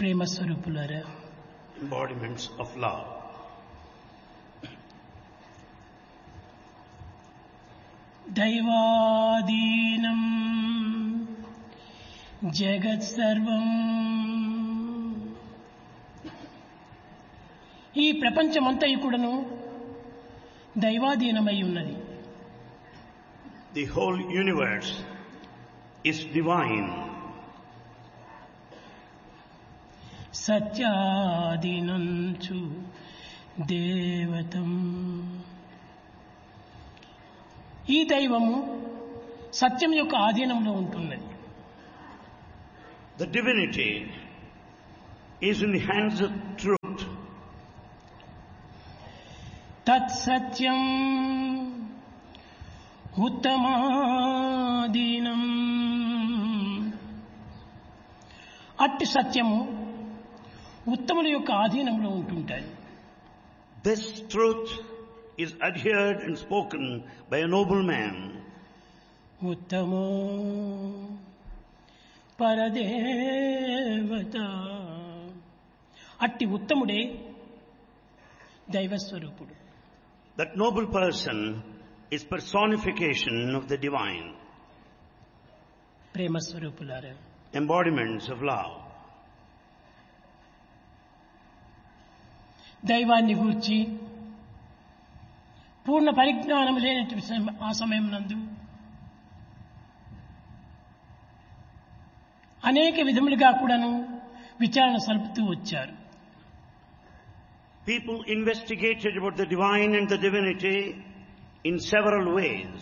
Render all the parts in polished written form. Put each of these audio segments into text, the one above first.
ప్రేమ స్వరూపులారా, embodiments of love. దైవాధీనం జగత్ సర్వం. ఈ ప్రపంచమంతా కూడాను దైవాధీనమై ఉన్నది. The whole universe is divine. సత్యాధీనంచు దేవతం. ఈ దైవము సత్యం యొక్క ఆధీనంలో ఉంటున్నది. The divinity is in the hands of truth. తత్సత్యం ఉత్తమాధీనం. అట్టి సత్యము ఉత్తముల యొక్క ఆధీనంలో ఉంటుంటాయి. This truth is adhered and spoken by a noble man. ఉత్తమో పరదేవత. అట్టి ఉత్తముడే దైవస్వరూపుడు. That noble person is personification of the divine, ప్రేమ స్వరూపులారా, embodiments of love. దైవాన్ని గూర్చి పూర్ణ పరిజ్ఞానం లేనటువంటి ఆ సమయం నందు అనేక విధములుగా కూడాను విచారణ సలుపుతూ వచ్చారు. People investigated about the divine and the divinity in several ways.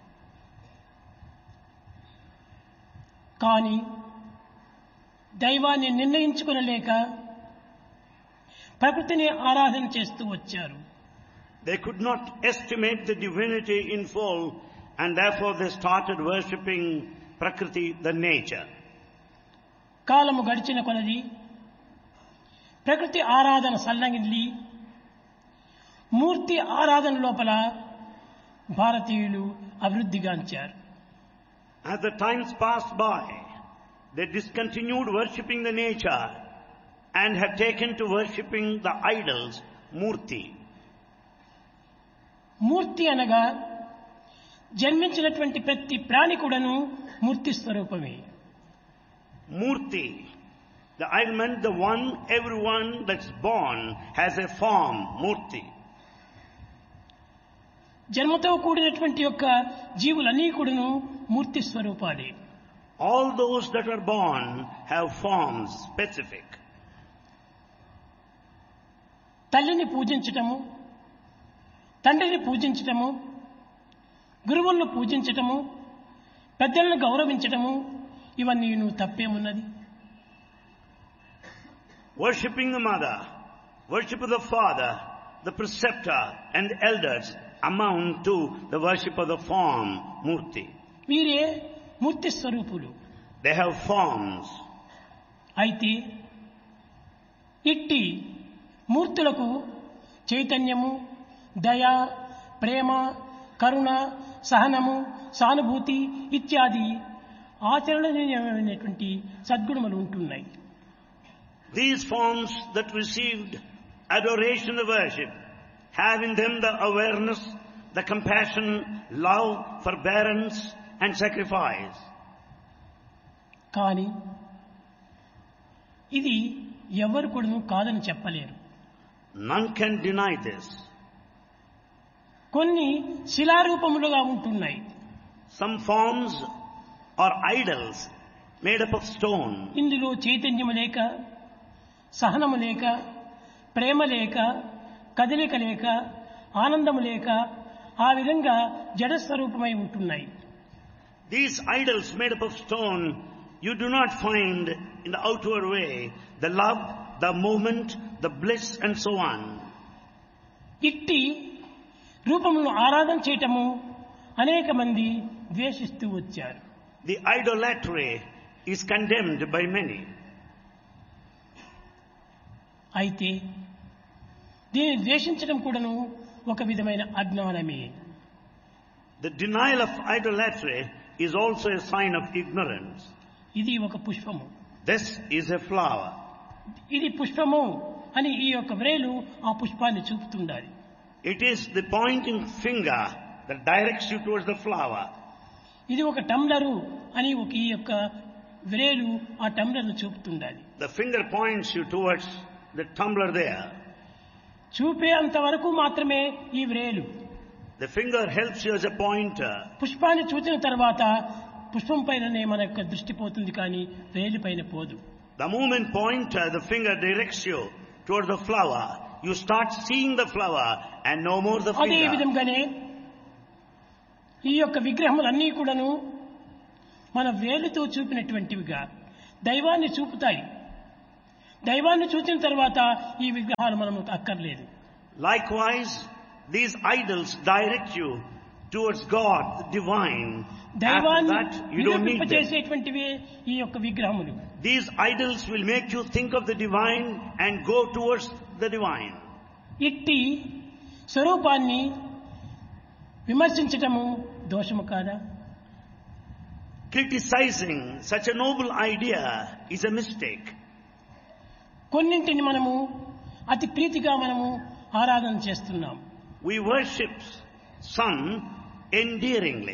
కానీ దైవాన్ని నిర్ణయించుకొనలేక ప్రకృతిని ఆరాధన చేస్తూ వచ్చారు. They could not estimate the divinity in full, and therefore they started worshipping Prakriti, the nature. కాలము గడిచిన కొలది ప్రకృతి ఆరాధన సల్లంగిల్లి మూర్తి ఆరాధన లోపల భారతీయులు అభివృద్ధిగాంచారు. As the times passed by, they discontinued worshipping the nature and have taken to worshipping the idols, Murti. మూర్తి అనగా జన్మించినటువంటి ప్రతి ప్రాణి కూడాను మూర్తి స్వరూపమే. Murti, the idol meant the one, everyone that's born has a form, Murti. జన్మతో కూడినటువంటి యొక్క జీవులన్నీ కూడాను మూర్తి స్వరూపాలే. All those that are born have forms specific. తల్లిని పూజించటము, తండ్రిని పూజించటము, గురువులను పూజించటము, పెద్దలను గౌరవించటము, ఇవన్నీ నువ్వు తప్పేమున్నది? Worshipping the mother, worship of the father, the preceptor and the elders amount to the worship of the form, Murti. వీరే మూర్తి స్వరూపులు. They have forms. అయితే ఇట్టి మూర్తులకు చైతన్యము, దయ, ప్రేమ, కరుణ, సహనము, సానుభూతి ఇత్యాది ఆచరణీయమైనటువంటి సద్గుణములు ఉంటున్నాయి. These forms that received adoration of worship have in them the awareness, the compassion, love, forbearance and sacrifice. కానీ ఇది ఎవరు కూడాను కాదని చెప్పలేరు. None can deny this. కొన్ని శిలారూపములుగా ఉంటున్నాయి. Some forms are idols made up of stone. ఇందులో చైతన్యము లేక, సహనము లేక, ప్రేమ లేక, కదలిక లేక, ఆనందము లేక ఆ విధంగా జడ స్వరూపమై ఉంటున్నాయి. These idols made up of stone, you do not find in the outward way the love, the movement, the bliss and so on. ఇట్టి రూపములను ఆరాధన చేయటము అనేక మంది ద్వేషిస్తూ వచ్చారు. The idolatry is condemned by many. అయితే దీన్ని ద్వేషించడం కూడాను ఒక విధమైన అజ్ఞానమే. The denial of idolatry is also a sign of ignorance. ఇది ఒక పుష్పము. This is a flower. ఇది పుష్పము అని ఈ యొక్క వ్రేలు ఆ పుష్పాన్ని చూపుతుండాలి. It is the pointing finger that directs you towards the flower. ఇది ఒక టంబ్లరు అని ఒక ఈ యొక్క వ్రేలు ఆ టంబ్లర్ను చూపుతుండాలి. The finger points you towards the tumbler there. చూపే అంతవరకు మాత్రమే ఈ వ్రేలు. The finger helps you as a pointer. పుష్పాన్ని చూసిన తర్వాత పుష్పం పైననే మన యొక్క దృష్టి పోతుంది, కానీ వ్రేలు పైన పోదు. The moment pointer, the finger directs you towards the flower. You start seeing the flower and no more the అదే finger. విధంగానే ఈ యొక్క విగ్రహములన్నీ కూడాను మన వేలుతో చూపినటువంటివిగా దైవాన్ని చూపుతాయి. దైవాన్ని చూసిన తర్వాత ఈ విగ్రహాలు మనకు అక్కర్లేదు. Likewise, these idols direct you towards God, the divine. After దైవాన్ని that, you don't need them. నిరూపింపచేసేటువంటివే ఈ యొక్క విగ్రహములు. These idols will make you think of the divine and go towards the divine. ఇట్టి స్వరూపాన్ని విమర్శించటము దోషము కాదా? Criticizing such a noble idea is a mistake. కొన్నింటిని మనము అతి ప్రీతిగా మనము ఆరాధన చేస్తున్నాం. We worship sun endearingly.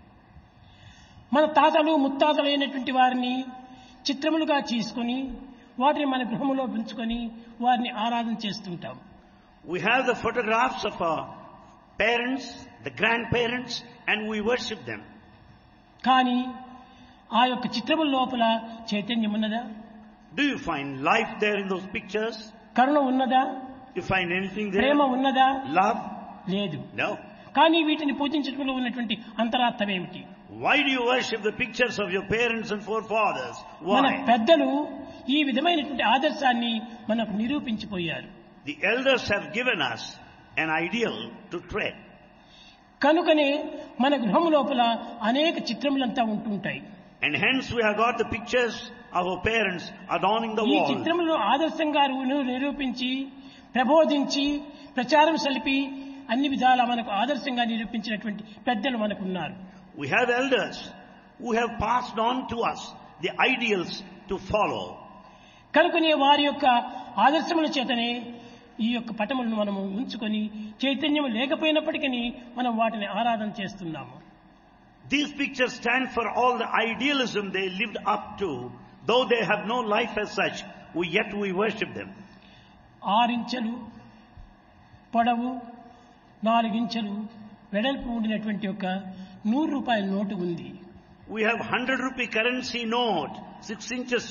మన తాతలు ముత్తాతలైనటువంటి వారిని చిత్రములుగా చేసుకొని వాటిని మన గృహములో ఉంచుకొని వారిని ఆరాధన చేస్తుంటాం. We have the photographs of our parents, the grandparents, and we worship them. కానీ ఆ యొక్క చిత్రముల లోపల చైతన్యం ఉన్నదా? Do you find life there in those pictures? కరుణ ఉన్నదా? You find anything Prema there? ఉన్నదా? Love? లేదు. No. కానీ వీటిని పూజించడంలో ఉన్నటువంటి అంతరార్థం ఏమిటి? Why do you worship the pictures of your parents and forefathers? మన Why? పెద్దలు ఈ విధమైనటువంటి ఆదర్శాన్ని మనకు నిరూపించిపోయారు. The elders have given us an ideal to tread. కనుకనే మన గృహము లోపల అనేక చిత్రములంతా ఉంటుంటాయి. And hence we have got the pictures of our parents adorning the ఈ wall. చిత్రములను ఆదర్శంగా నిరూపించి ప్రబోధించి ప్రచారం సలిపి అన్ని విధాల మనకు ఆదర్శంగా నిరూపించినటువంటి పెద్దలు మనకున్నారు. We have elders who have passed on to us the ideals to follow. కనుకనే వారి యొక్క ఆదర్శముల చేతనే ఈ యొక్క పటములను మనము ఉంచుకొని చైతన్యం లేకపోయినప్పటికీ మనం వాటిని ఆరాధన చేస్తున్నాము. These pictures stand for all the idealism they lived up to. Though they have no life as such, yet we worship them. 6 ఇంచెలు పొడవు 4 ఇంచెలు వెడల్పు ఉండినటువంటి ఒక 100 రూపాయల నోటు ఉంది. We have 100 rupee currency note, 6 inches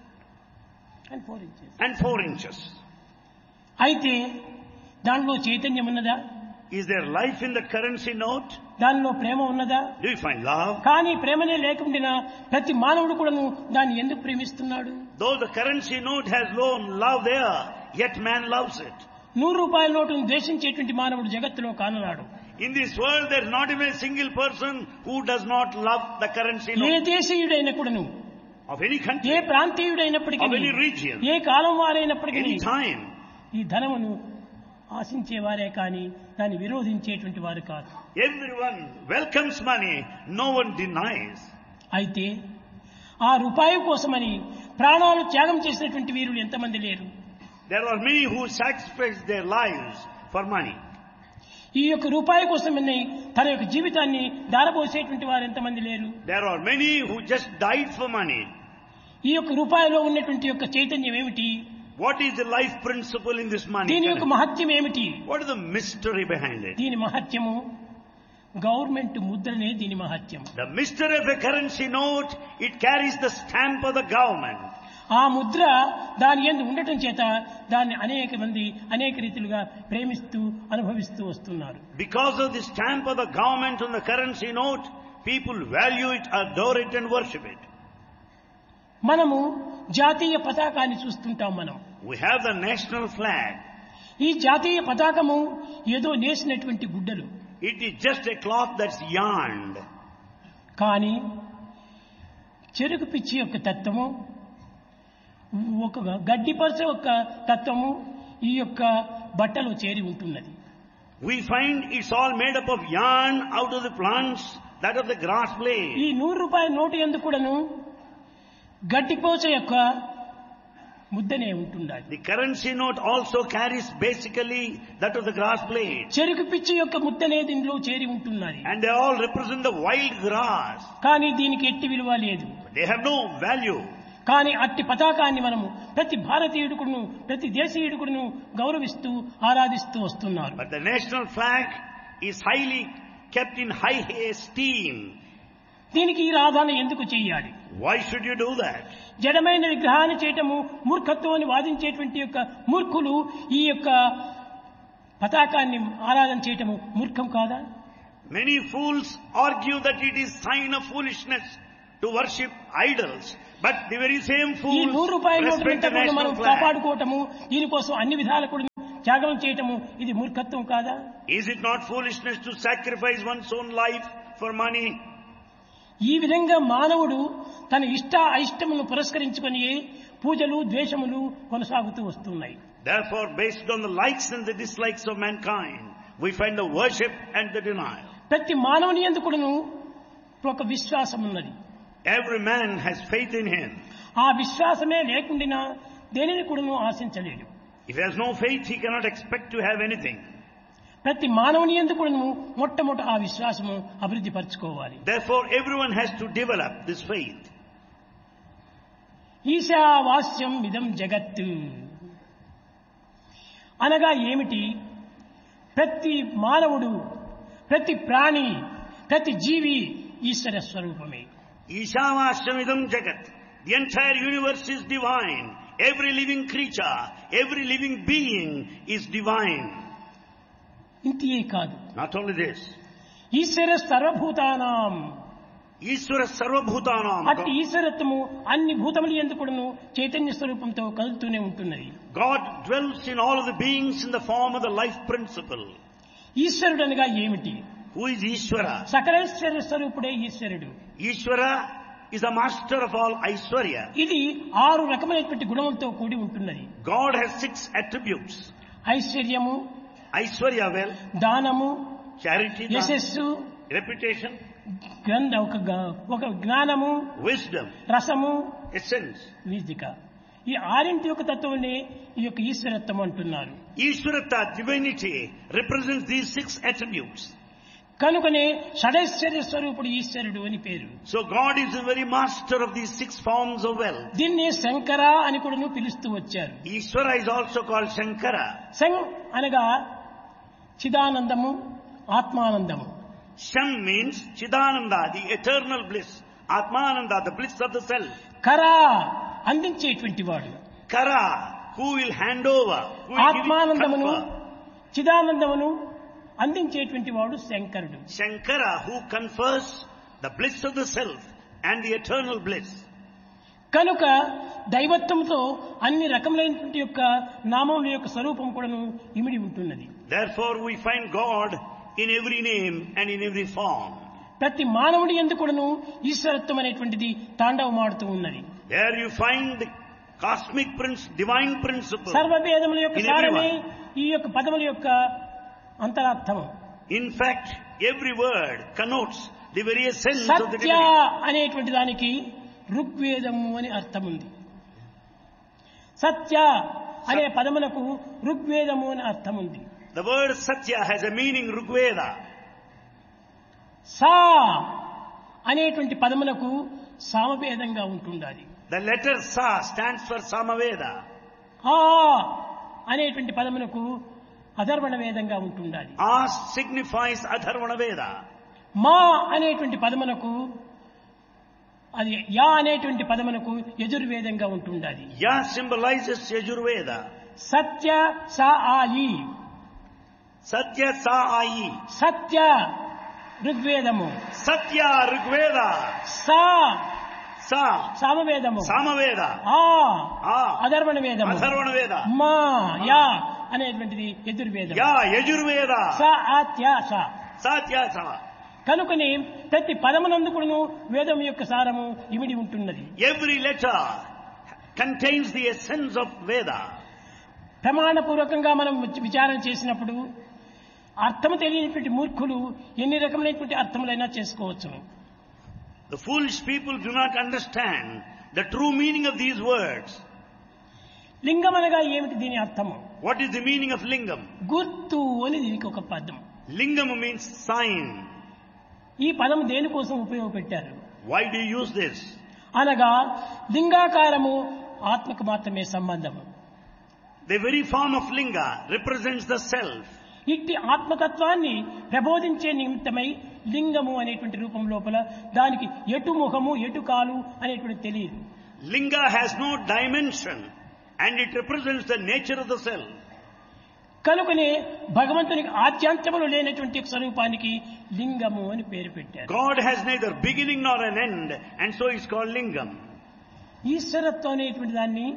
and 4 inches. and 4 inches. అయితే దానిలో చైతన్యం ఉన్నదా? Is there life in the currency note? దానిలో ప్రేమ ఉన్నదా? Do you find love? కానీ ప్రేమనే లేకుండా ప్రతి మానవుడు కూడాను దాన్ని ఎందుకు ప్రేమిస్తున్నాడు? Though the currency note has no love there, yet man loves it. 100 రూపాయల నోటును ద్వేషించేటువంటి మానవుడు జగత్తులో కానరాడు. In this world, there is not even a single person who does not love the currency A note. దేశీయుడైన కూడాను, Of any A country, ప్రాంతీయుడైనప్పటికీ, of any region, A column వారైనప్పటికీ any time. ఈ ధనమును ఆశించేవారే కానీ దాన్ని విరోధించేటువంటి వారు కాదు. Everyone welcomes money, no one denies. అయితే ఆ రూపాయి కోసమని ప్రాణాలు త్యాగం చేసినటువంటి వీరులు ఎంతమంది లేరు? There are many who sacrifice their lives for money. ఈ యొక్క రూపాయి కోసమని తన యొక్క జీవితాన్ని దారబోసేటువంటి వారు ఎంతమంది లేరు? There are many who just died for money. ఈ యొక్క రూపాయిలో ఉన్నటువంటి యొక్క చైతన్యం ఏమిటి? What is the life principle in this money? దీని యొక్క మహత్యం ఏమిటి? What is the mystery behind it? దీని మహత్యము గవర్నమెంట్ ముద్రనే దీని మహత్యం. The mystery of a currency note, it carries the stamp of the government. ఆ ముద్ర దాని యందు ఉండటం చేత దాన్ని అనేక మంది అనేక రీతిలుగా ప్రేమిస్తూ అనుభవిస్తూ వస్తున్నారు. Because of the stamp of the government on the currency note, people value it, adore it and worship it. మనము జాతీయ పతాకాన్ని చూస్తుంటాం. మనం We have the national flag. ఈ జాతీయ పతాకము ఏదో నేసినటువంటి గుడ్డలు. It is just a cloth that's yarned. కానీ చెరుకు పిచ్చి యొక్క తత్వము, ఒక గడ్డిపరచ యొక్క తత్వము ఈ యొక్క బట్టలో చేరి ఉంటున్నది. We find it's all made up of yarn out of the plants, that of the grass blade. ఈ 100 రూపాయల నోటు యందు కూడాను గడ్డిపోచ యొక్క ముద్దనే ఉంటుండాలి. The currency note also carries basically that of the grass blade. చెరుకు పిచ్చి యొక్క ముద్దనే దీనిలో చేరి ఉంటున్నది. And they all represent the wild grass. కానీ దీనికి ఎట్టి విలువ లేదు. They have no value. కానీ అట్టి పతాకాన్ని మనము ప్రతి భారతీయుడుకును ప్రతి దేశీయుడుకును గౌరవిస్తూ ఆరాధిస్తూ వస్తున్నారు. But the national flag is highly kept in high esteem. దీనికి ఈ రాధాన్ని ఎందుకు చేయాలి? Why should you do that? జడమైన విగ్రహాన్ని చేయటము మూర్ఖత్వం అని వాదించేటువంటి యొక్క మూర్ఖులు ఈ యొక్క పతాకాన్ని ఆరాధన చేయటము మూర్ఖం కాదా? Many fools argue that it is sign of foolishness to worship idols. But the very same ఈ fools 100 రూపాయల respect the నోటు మనం national flag. కాపాడుకోవటము దీనికోసం అన్ని విధాల కూడా త్యాగం చేయటము ఇది మూర్ఖత్వం కాదా? Is it not foolishness to sacrifice one's own life for money? ఈ విధంగా మానవుడు తన ఇష్ట అయిష్టములను పురస్కరించుకొని పూజలు ద్వేషములు కొనసాగుతూ వస్తున్నాయి. Therefore, based on the likes and the dislikes of mankind, we find the worship and the denial. ప్రతి మానవుని యందు కూడాను ఒక విశ్వాసం ఉన్నది. Every man has faith in him. ఆ విశ్వాసమే లేకుండా దేనిని కూడాను ఆశించలేడు. If he has no faith, he cannot expect to have anything. ప్రతి మానవుని యందు కూడాను మొట్టమొదట ఆ విశ్వాసము అభివృద్ధి పరచుకోవాలి. Therefore, everyone has to develop this faith. ఈశావాస్యం ఇదం జగత్తు అనగా ఏమిటి? ప్రతి మానవుడు ప్రతి ప్రాణి ప్రతి జీవి ఈశ్వర స్వరూపమే. Ishavashamidam Jagat. The entire universe is divine. Every living creature, every living being is divine. ఇంతే కాదు, Not only this. ఈశ్వర సర్వభూతానాం Ishvara Sarvabhutanam. అట్టి ఈశ్వరత్వము అన్ని భూతముల యందు కూడాను చైతన్య స్వరూపంతో కదులుతూనే ఉంటున్నది. God dwells in all of the beings in the form of the life principle. ఈశ్వరుడు అనగా ఏమిటి? Who is Ishvara? సకలైశ్వర్య స్వరూపుడే ఈశ్వరుడు. Ishvara is the master of all Aishwarya. ఇది 6 రకమైనటువంటి గుణములతో కూడి ఉంటున్నది. God has 6 attributes. ఐశ్వర్యము, Aishwarya, wealth, దానము, charity, యశస్సు, reputation, ఒక జ్ఞానము, wisdom, రసము, essence. వీజిక. ఈ 6 యొక్క తత్వమే ఈ యొక్క ఈశ్వరత్వం అంటున్నారు. Ishvarata, divinity, represents these 6 attributes. కనుకనే షడైశ్వర్య స్వరూపుడు ఈశ్వరుడు అని పేరు. So God is the very master of these 6 forms of wealth. దీన్ని శంకర అని కూడా పిలుస్తూ వచ్చారు. Ishvara is also called Shankara. శం అనగా చిదానందము, ఆత్మానందము. Sham means Chidananda, the eternal bliss. Atmananda, the bliss of the self. కరా అందించేటువంటి వాడు. Kara, who will hand over, who will give it ఆత్మానందమును confer. చిదానందమును అందించేటువంటి వాడు శంకరుడు. Shankara, who confers the bliss of the self and the eternal bliss. కనుక దైవత్వంతో అన్ని రకములైనటువంటి యొక్క నామముల యొక్క స్వరూపం కూడాను ఇమిడి ఉంటున్నది. Therefore, we find God in every name and in every form. ప్రతి మానవుడి యందు కూడాను ఈశ్వరత్వం అనేటువంటిది తాండవమాడుతూ ఉన్నది. There you find the cosmic divine principle సర్వవేదముల యొక్క in సారమే everyone. ఈ యొక్క పదముల యొక్క అంతరార్థము. In fact, every word connotes the very essence of the Satya divinity. అనేటువంటి దానికి ఋగ్వేదము అని అర్థం ఉంది. సత్య అనే పదములకు ఋగ్వేదము అని అర్థం ఉంది. The word Satya has a meaning Rigveda. సా అనేటువంటి పదములకు సామవేదంగా ఉంటుండాలి. The letter Sa stands for Samaveda. ఆ అనేటువంటి పదములకు అధర్వణ వేదంగా ఉంటుండాలి. As signifies Atharvana Veda. మా అనేటువంటి పదమునకు అది యా అనేటువంటి పదమునకు యజుర్వేదంగా ఉంటుండాలి. Ya symbolizes Yajurveda. సత్య సా ఆయి, Satya Sa Ayi. సత్య ఋగ్వేదము, Satya Rigveda. సా Sa సామవేదము, Samaveda. ఆ A అధర్వణ వేదము, Atharvana Veda. మా యా అనేటువంటిది యజుర్వేదం. Ya Yajurveda. సా ఆత్య సా. Satya Sa. కనుకనే ప్రతి పదమునందు కూడాను వేదం యొక్క సారము ఇమిడి ఉంటున్నది. Every letter contains the essence of Veda. ప్రమాణపూర్వకంగా మనం విచారణ చేసినప్పుడు అర్థము తెలియనటువంటి మూర్ఖులు ఎన్ని రకములైనటువంటి అర్థములైనా చేసుకోవచ్చు. The foolish people do not understand the true meaning of these words. లింగం అనగా ఏమిటి దీని అర్థము? What is the meaning of lingam? గుర్తు అని దీనికి ఒక పదం. Lingam means sign. ఈ పదం దేనికోసం ఉపయోగపెట్టారు? Why do you use this? అనగా లింగాకారము ఆత్మకు మాత్రమే సంబంధము. The very form of linga represents the self. ఇట్టి ఆత్మతత్వాన్ని ప్రబోధించే నిమిత్తమై లింగము అనేటువంటి రూపం లోపల దానికి ఎటు ముఖము ఎటు కాలు అనేటువంటి తెలియదు. Linga has no dimension and it represents the nature of the self. కనుకనే భగవంతునికి ఆద్యాంతములు లేనటువంటి స్వరూపానికి లింగము అని పేరు పెట్టారు. God has neither beginning nor an end, and so it's called lingam. ఈశ్వరత్వం అనేటువంటి దాన్ని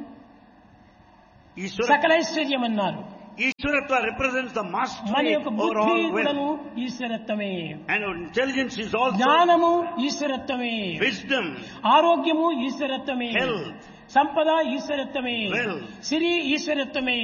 Ishwara, సకలైశ్వర్యం అన్నారు. Ishwaratva represents the మన mastery యొక్క over బుద్ధి all కూడాను wealth. ఈశ్వరత్వమే, And intelligence is also జ్ఞానము ఈశ్వరత్వమే, wisdom, ఆరోగ్యము ఈశ్వరత్వమే, health, సంపద ఈశ్వరత్వమే, Wealth. Siri ఈశ్వరత్వమే.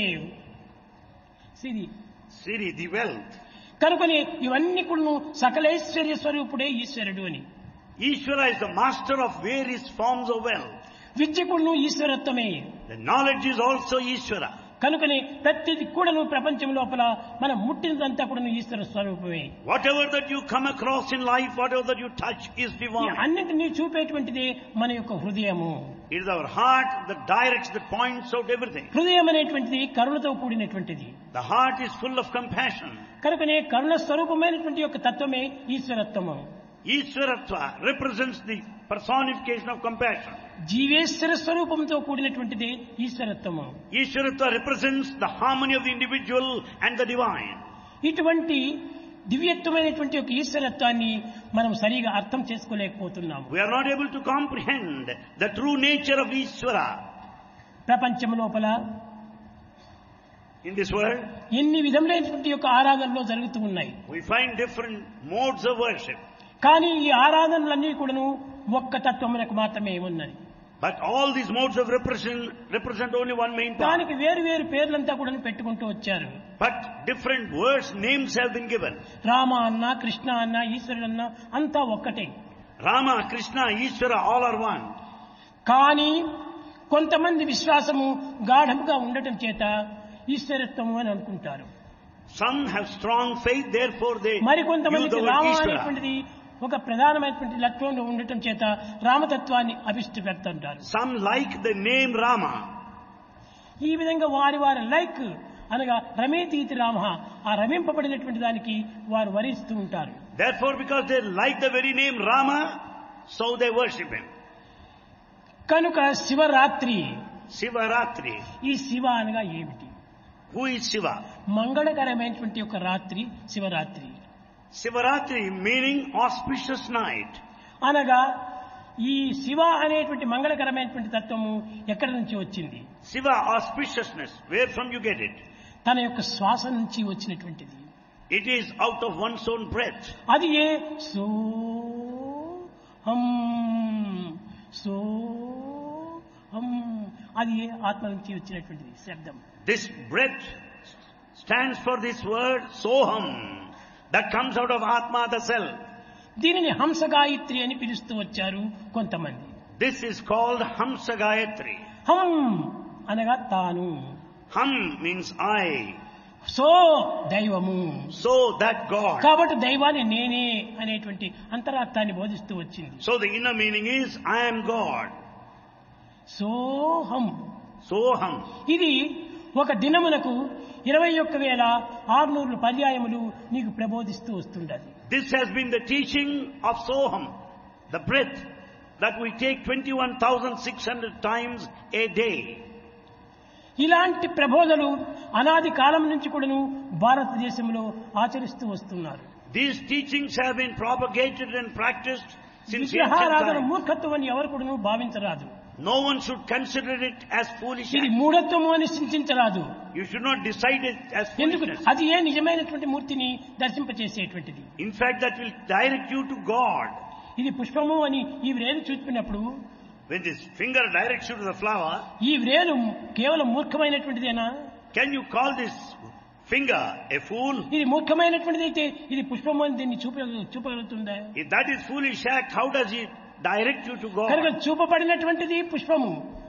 Siri Siri, the wealth. కనుకనే ఇవన్నీ కూడా సకలైశ్వర్య స్వరూపుడే ఈశ్వరుడు అని. Ishvara is the master of various forms of wealth. విద్య కూడాను ఈశ్వరత్వమే. The knowledge is also Ishvara. కనుకనే ప్రతిది కూడాను ప్రపంచం లోపల మనం ముట్టినదంతా కూడాను ఈశ్వర స్వరూపమే. Whatever that you come across in life, whatever that you touch is ఈ divine. అన్నిటినీ చూపేటువంటిది మన యొక్క హృదయము. It is our heart that directs, that points out everything. హృదయం అనేటువంటిది కరుణతో కూడినటువంటిది. The heart is full of compassion. కనుకనే కరుణ స్వరూపమైనటువంటి యొక్క తత్వమే ఈశ్వరత్వము. Ishwaratva represents the personification of compassion. జీవేశ్వర స్వరూపంతో కూడినటువంటిది ఈశ్వరత్వము. Ishwaratva represents the harmony of the individual and the divine. ఇటువంటి దివ్యత్వమైనటువంటి యొక్క ఈశ్వరత్వాన్ని మనం సరిగా అర్థం చేసుకోలేకపోతున్నాము. We are not able to comprehend the true nature of Ishvara. ప్రపంచం లోపల In this world, ఎన్ని విధములైనటువంటి యొక్క ఆరాధనలో జరుగుతూ ఉన్నాయి. we find different modes of worship. కానీ ఈ ఆరాధనలన్నీ కూడాను ఒక్క తత్వమునకు మాత్రమే ఉన్నది. But all these modes of represent only one main part. దానికి వేరు వేరు పేర్లంతా కూడా పెట్టుకుంటూ వచ్చారు. But different words, names have been given. Rama అన్న, కృష్ణ అన్న, ఈశ్వరుడు అన్న అంతా ఒక్కటే. Rama, Krishna, Ishvara, all are one. కానీ కొంతమంది విశ్వాసము గాఢముగా ఉండటం చేత ఈశ్వరత్వము అని అనుకుంటారు. Some have strong faith, therefore they use మరికొంతమందికి the రామ word Ishvara. అనేటువంటిది ఒక ప్రధానమైనటువంటి లక్ష్యంలో ఉండటం చేత రామతత్వాన్ని అభిష్టిపెడుతుంటారు. Some like the name Rama. ఈ విధంగా వారి వారి లైక్ అనగా రమేతీతి రామ, ఆ రమింపబడినటువంటి దానికి వారు వరిస్తూ ఉంటారు. Therefore, because they like the very name Rama, so they worship him. కనుక శివరాత్రి, Sivaratri. ఈ శివ అనగా ఏమిటి? Who is Shiva? మంగళకరమైనటువంటి ఒక రాత్రి Shivaratri Sivaratri meaning auspicious night. అనగా ఈ శివ అనేటువంటి మంగళకరమైనటువంటి తత్వము ఎక్కడి నుంచి వచ్చింది? Shiva, auspiciousness. Where from you get it? తన యొక్క శ్వాస నుంచి వచ్చినటువంటిది. It is out of one's own breath. అది ఏ సో హం సో హం, అది ఏ ఆత్మ నుంచి వచ్చినటువంటిది శబ్దం. This breath stands for this word Soham that comes out of Atma, the self. దీనిని హంస గాయత్రి అని పిలుస్తూ వచ్చారు కొంతమంది. This is called Hamsa Gayatri. హం అనగా తాను, Ham means I. సో దైవము. So that God. కాబట్టి దైవాన్ని నేనే అనేటువంటి అంతరార్థాన్ని బోధిస్తూ వచ్చింది. So the inner meaning is I am God. సోహం. Soham. ఇది ఒక దినమునకు 21,600 పర్యాయములు నీకు ప్రబోధిస్తూ వస్తుండది. This has been the teaching of Soham, the breath that we take 21,600 times a day. ఇలాంటి ప్రబోధలు అనాది కాలం నుంచి కూడాను భారతదేశంలో ఆచరిస్తూ వస్తున్నారు. These teachings have been propagated and practiced since ancient విగ్రహారాధన times. మూర్ఖత్వం అని ఎవరు కూడాను భావించరాదు. No one should consider it as foolish. ఇది మూఢత్వము అని చింతించరాదు. You should not decide it as ఎందుకు? foolishness. అది ఏ నిజమైనటువంటి మూర్తిని దర్శింపచేసేటువంటిది. In fact, that will direct you to God. ఇది పుష్పము అని ఈ వ్రేలు చూపినప్పుడు, When this finger directs you to the flower, ఈ వ్రేలు కేవలం మూర్ఖమైనటువంటిదేనా? can you call this finger a fool? ఇది మూర్ఖమైనటువంటిది అయితే ఇది పుష్పము అని దీన్ని చూపగలుగుతుందా? If that is foolish act, how does it direct you to కనుక God? చూపబడినటువంటిది పుష్పము.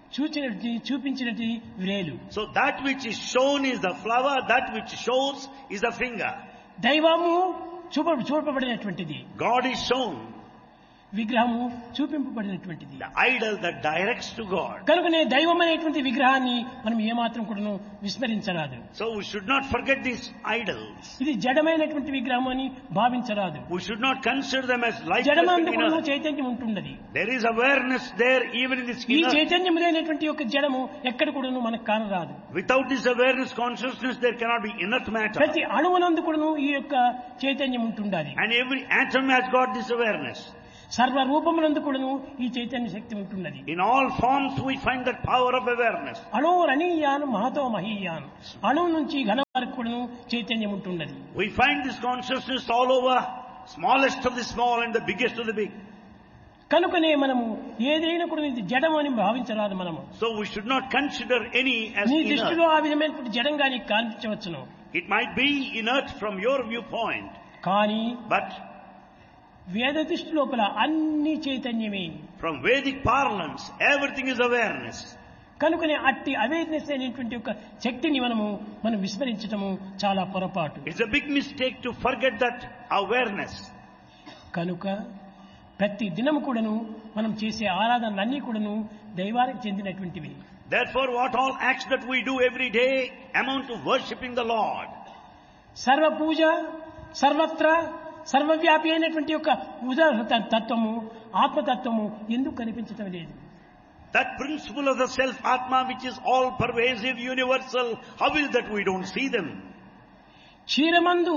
చూపించినది వ్రేలు. So that which is shown is the flower, that which shows is the finger. దైవము చూపబడినటువంటిది, God is shown, విగ్రహము చూపింపబడినటువంటిది. the idol that directs to God. కనుకనే దైవం అనేటువంటి విగ్రహాన్ని మనం ఏమాత్రం కూడా విస్మరించరాదు. So we should not forget these idols. ఇది జడమైనటువంటి విగ్రహం అని భావించరాదు. We should not consider them as lifeless జడమందు కూడా inert. చైతన్యం ఉంటున్నది. There is awareness there even in this ఈ inner. చైతన్యం లేనటువంటి యొక్క జడము ఎక్కడ కూడా మనకు కానరాదు. Without this awareness, consciousness, there cannot be inert matter. ప్రతి అణువునందు కూడా ఈ యొక్క చైతన్యం ఉంటుండాలి. And every atom has got this awareness. సర్వ రూపమునందు కూడాను ఈ చైతన్య శక్తి ఉంటున్నది. In all forms we find that power of awareness. అణువురణీయాన్ Mahato మహీయాన్, అణువు నుంచి ఘన వరకు కూడాను చైతన్యం ఉంటున్నది. We find this consciousness all over, smallest of the small and the biggest of the big. కనుకనే మనము ఏదైనా కూడా ఇది జడం అని భావించరాదు మనము. So we should not consider any as నీ inert. దృష్టిలో ఆ విధమైనటువంటి జడంగా నీకు కనిపించవచ్చును. It might be inert from your viewpoint, కానీ but వేద దృష్టి లోపల అన్ని చైతన్యమే. from Vedic parlance, everything is awareness. కనుకనే అట్టి అవేర్నెస్ అనేటువంటి ఒక శక్తిని మనం విస్మరించటము చాలా పొరపాటు. It's a big mistake to forget that awareness. కనుక ప్రతి దినము కూడాను మనం చేసే ఆరాధనలన్నీ కూడాను దైవానికి చెందినటువంటివి. Therefore, what all acts that we do every day amount to worshipping the Lord. సర్వ పూజ సర్వత్ర సర్వవ్యాపి అయినటువంటి యొక్క తత్వము ఆత్మతత్వము ఎందుకు కనిపించటం లేదు? That principle of the self Atma, which is all pervasive, universal, how is that we don't see them? క్షీరమందు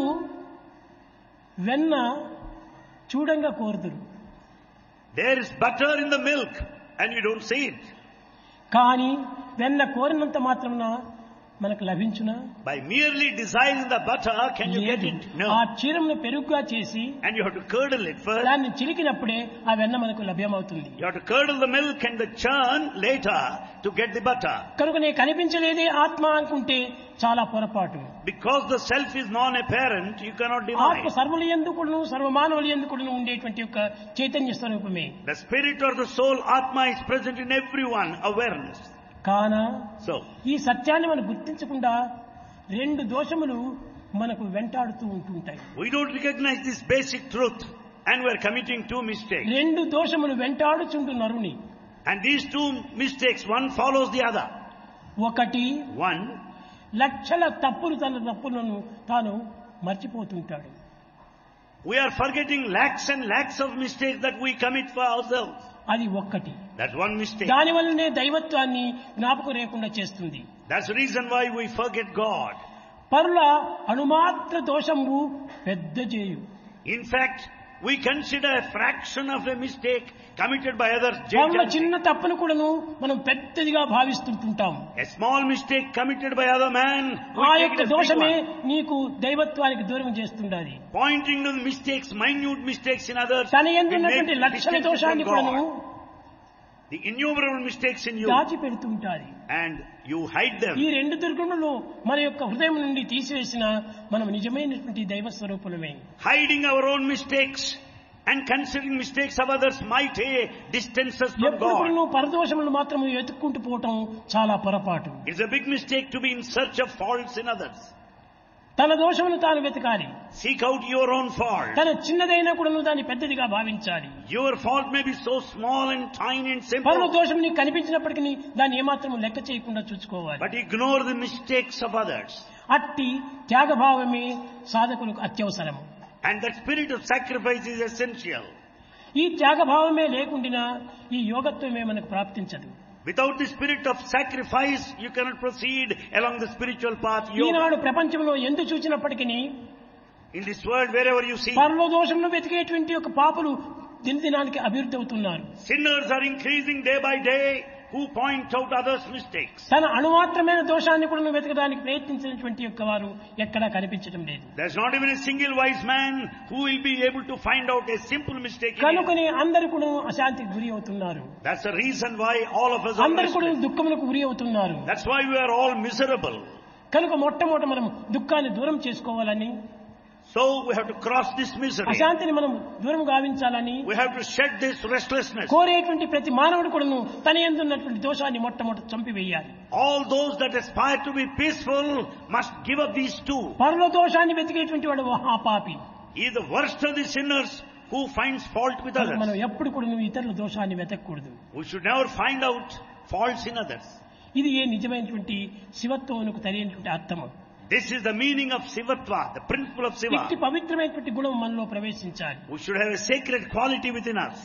వెన్న చూడంగా కోరుదురు. There is butter in the milk and you don't see it. కానీ వెన్న కోరినంత మాత్రమున మనకు లభించునా? By merely desiring the butter, can you get it? ఆ No. క్షీరంను పెరుగుగా చేసి And you have to curdle it first. దాన్ని చిలికినప్పుడే ఆ వెన్న మనకు లభ్యమవుతుంది. You have to curdle the milk and the churn later to get the butter. కనుక నే కనిపించలేదే ఆత్మ అనుకుంటే చాలా పొరపాటు. Because the self is non-apparent, you cannot ఆత్మ deny. సర్వుల యందు కూడాను సర్వమానవుల యందు కూడాను ఉండేటువంటి యొక్క చైతన్య స్వరూపమే. The spirit or the soul Atma is present in everyone, awareness. కాన So, ఈ సత్యాన్ని మనం గుర్తించకుండా రెండు దోషములు మనకు వెంటాడుతూ ఉంటుంటాయి. we don't recognize this basic truth and we are committing two mistakes. రెండు దోషములు వెంటాడుచుంటు నరుని. And these two mistakes, one follows the other. ఒకటి One, లక్షల తన తప్పులను తాను మర్చిపోతుంటాడు. we are forgetting lakhs and lakhs of mistakes that we commit for ourselves. అది ఒక్కటి. That's one mistake. దాని వల్లనే దైవత్వాన్ని జ్ఞాపకం లేకుండా చేస్తుంది. That's the reason why we forget God. పరుల అణుమాత్ర దోషము పెద్ద చేయు. In fact, we consider a fraction of a mistake committed by others. పరుల చిన్న తప్పును కూడాను మనం పెద్దదిగా భావిస్తుంటాం. A small mistake committed by other man, we ఆ take యొక్క it as big దోషమే one. నీకు దైవత్వానికి దూరం చేస్తుండాలి. Pointing to the mistakes, minute mistakes in others, తన it ఎందున్నటువంటి makes లక్షల distances దోషాన్ని from కూడాను God. The innumerable mistakes in you, దాచి పెడుతుంటారు. and you hide them. ఈ రెండు దుర్గుణులు మన యొక్క హృదయం నుండి తీసివేసిన మనం నిజమైనటువంటి దైవ స్వరూపులమే. Hiding our own mistakes and considering mistakes of others might distance us from ఎప్పుడు God. నువ్వు పరదోషములు మాత్రము వెతుక్కుంటూ పోవటం చాలా పొరపాటు. It's a big mistake to be in search of faults in others. తన దోషమును తాను వెతకాలి. Seek out your own fault. తన చిన్నదైనా కూడా నువ్వు దాన్ని పెద్దదిగా భావించాలి. Your fault may be so small and tiny and పరుల simple, దోషం నీకు కనిపించినప్పటికీ దాన్ని ఏమాత్రం లెక్క చేయకుండా చూసుకోవాలి. but ignore the mistakes of others. అట్టి త్యాగభావమే సాధకులకు అత్యవసరము. And that spirit of sacrifice is essential. ఈ త్యాగభావమే లేకుండా ఈ యోగత్వమే మనకు ప్రాప్తించదు. Without the spirit of sacrifice, you cannot proceed along the spiritual path. Eenadu Yoga. ప్రపంచంలో ఎందు చూచినప్పటికీ In this world, wherever you see, పరలో దోషంలో వెతికేటువంటి ఒక పాపులు దినదినానికి అభివృద్ధి అవుతున్నారు. sinners are increasing day by day who point out others' mistakes. తన అణుమాత్రమైన దోషాన్ని కూడా వెతకడానికి ప్రయత్నించినటువంటి యొక్క వారు ఎక్కడా కనిపించడం లేదు. There's not even a single wise man who will be able to find out a simple mistake in it. కనుకనే అందరు కూడా అశాంతికి గురి అవుతున్నారు. That's the reason why all of us are అందరు కూడా restless. దుఃఖములకు గురి అవుతున్నారు. That's why we are all miserable. కనుక మొట్టమొదట మనం దుఃఖాన్ని దూరం చేసుకోవాలని So we have to cross this misery. అశాంతిని మనం దూరం గావించాలని We have to shed this restlessness. కోరేటువంటి ప్రతి మానవుడు కూడాను తన యందు ఉన్నటువంటి దోషాన్ని మొట్టమొదటి చంపివేయాలి. All those that aspire to be peaceful must give up these two. పరుల దోషాన్ని వెతికేటువంటి వాడు మహాపాపి. He is the worst of the sinners who finds fault with మనం others. ఎప్పుడు కూడా నువ్వు ఇతరుల దోషాన్ని వెతకూడదు. We should never find out faults in others. ఇది ఏ నిజమైనటువంటి శివత్వమునకు తెలియనటువంటి అర్థము. This is the meaning of Sivatva, the principle of Siva. ఇట్టి పవిత్రమైనటువంటి గుణం మనలో ప్రవేశించాలి. We should have a sacred quality within us.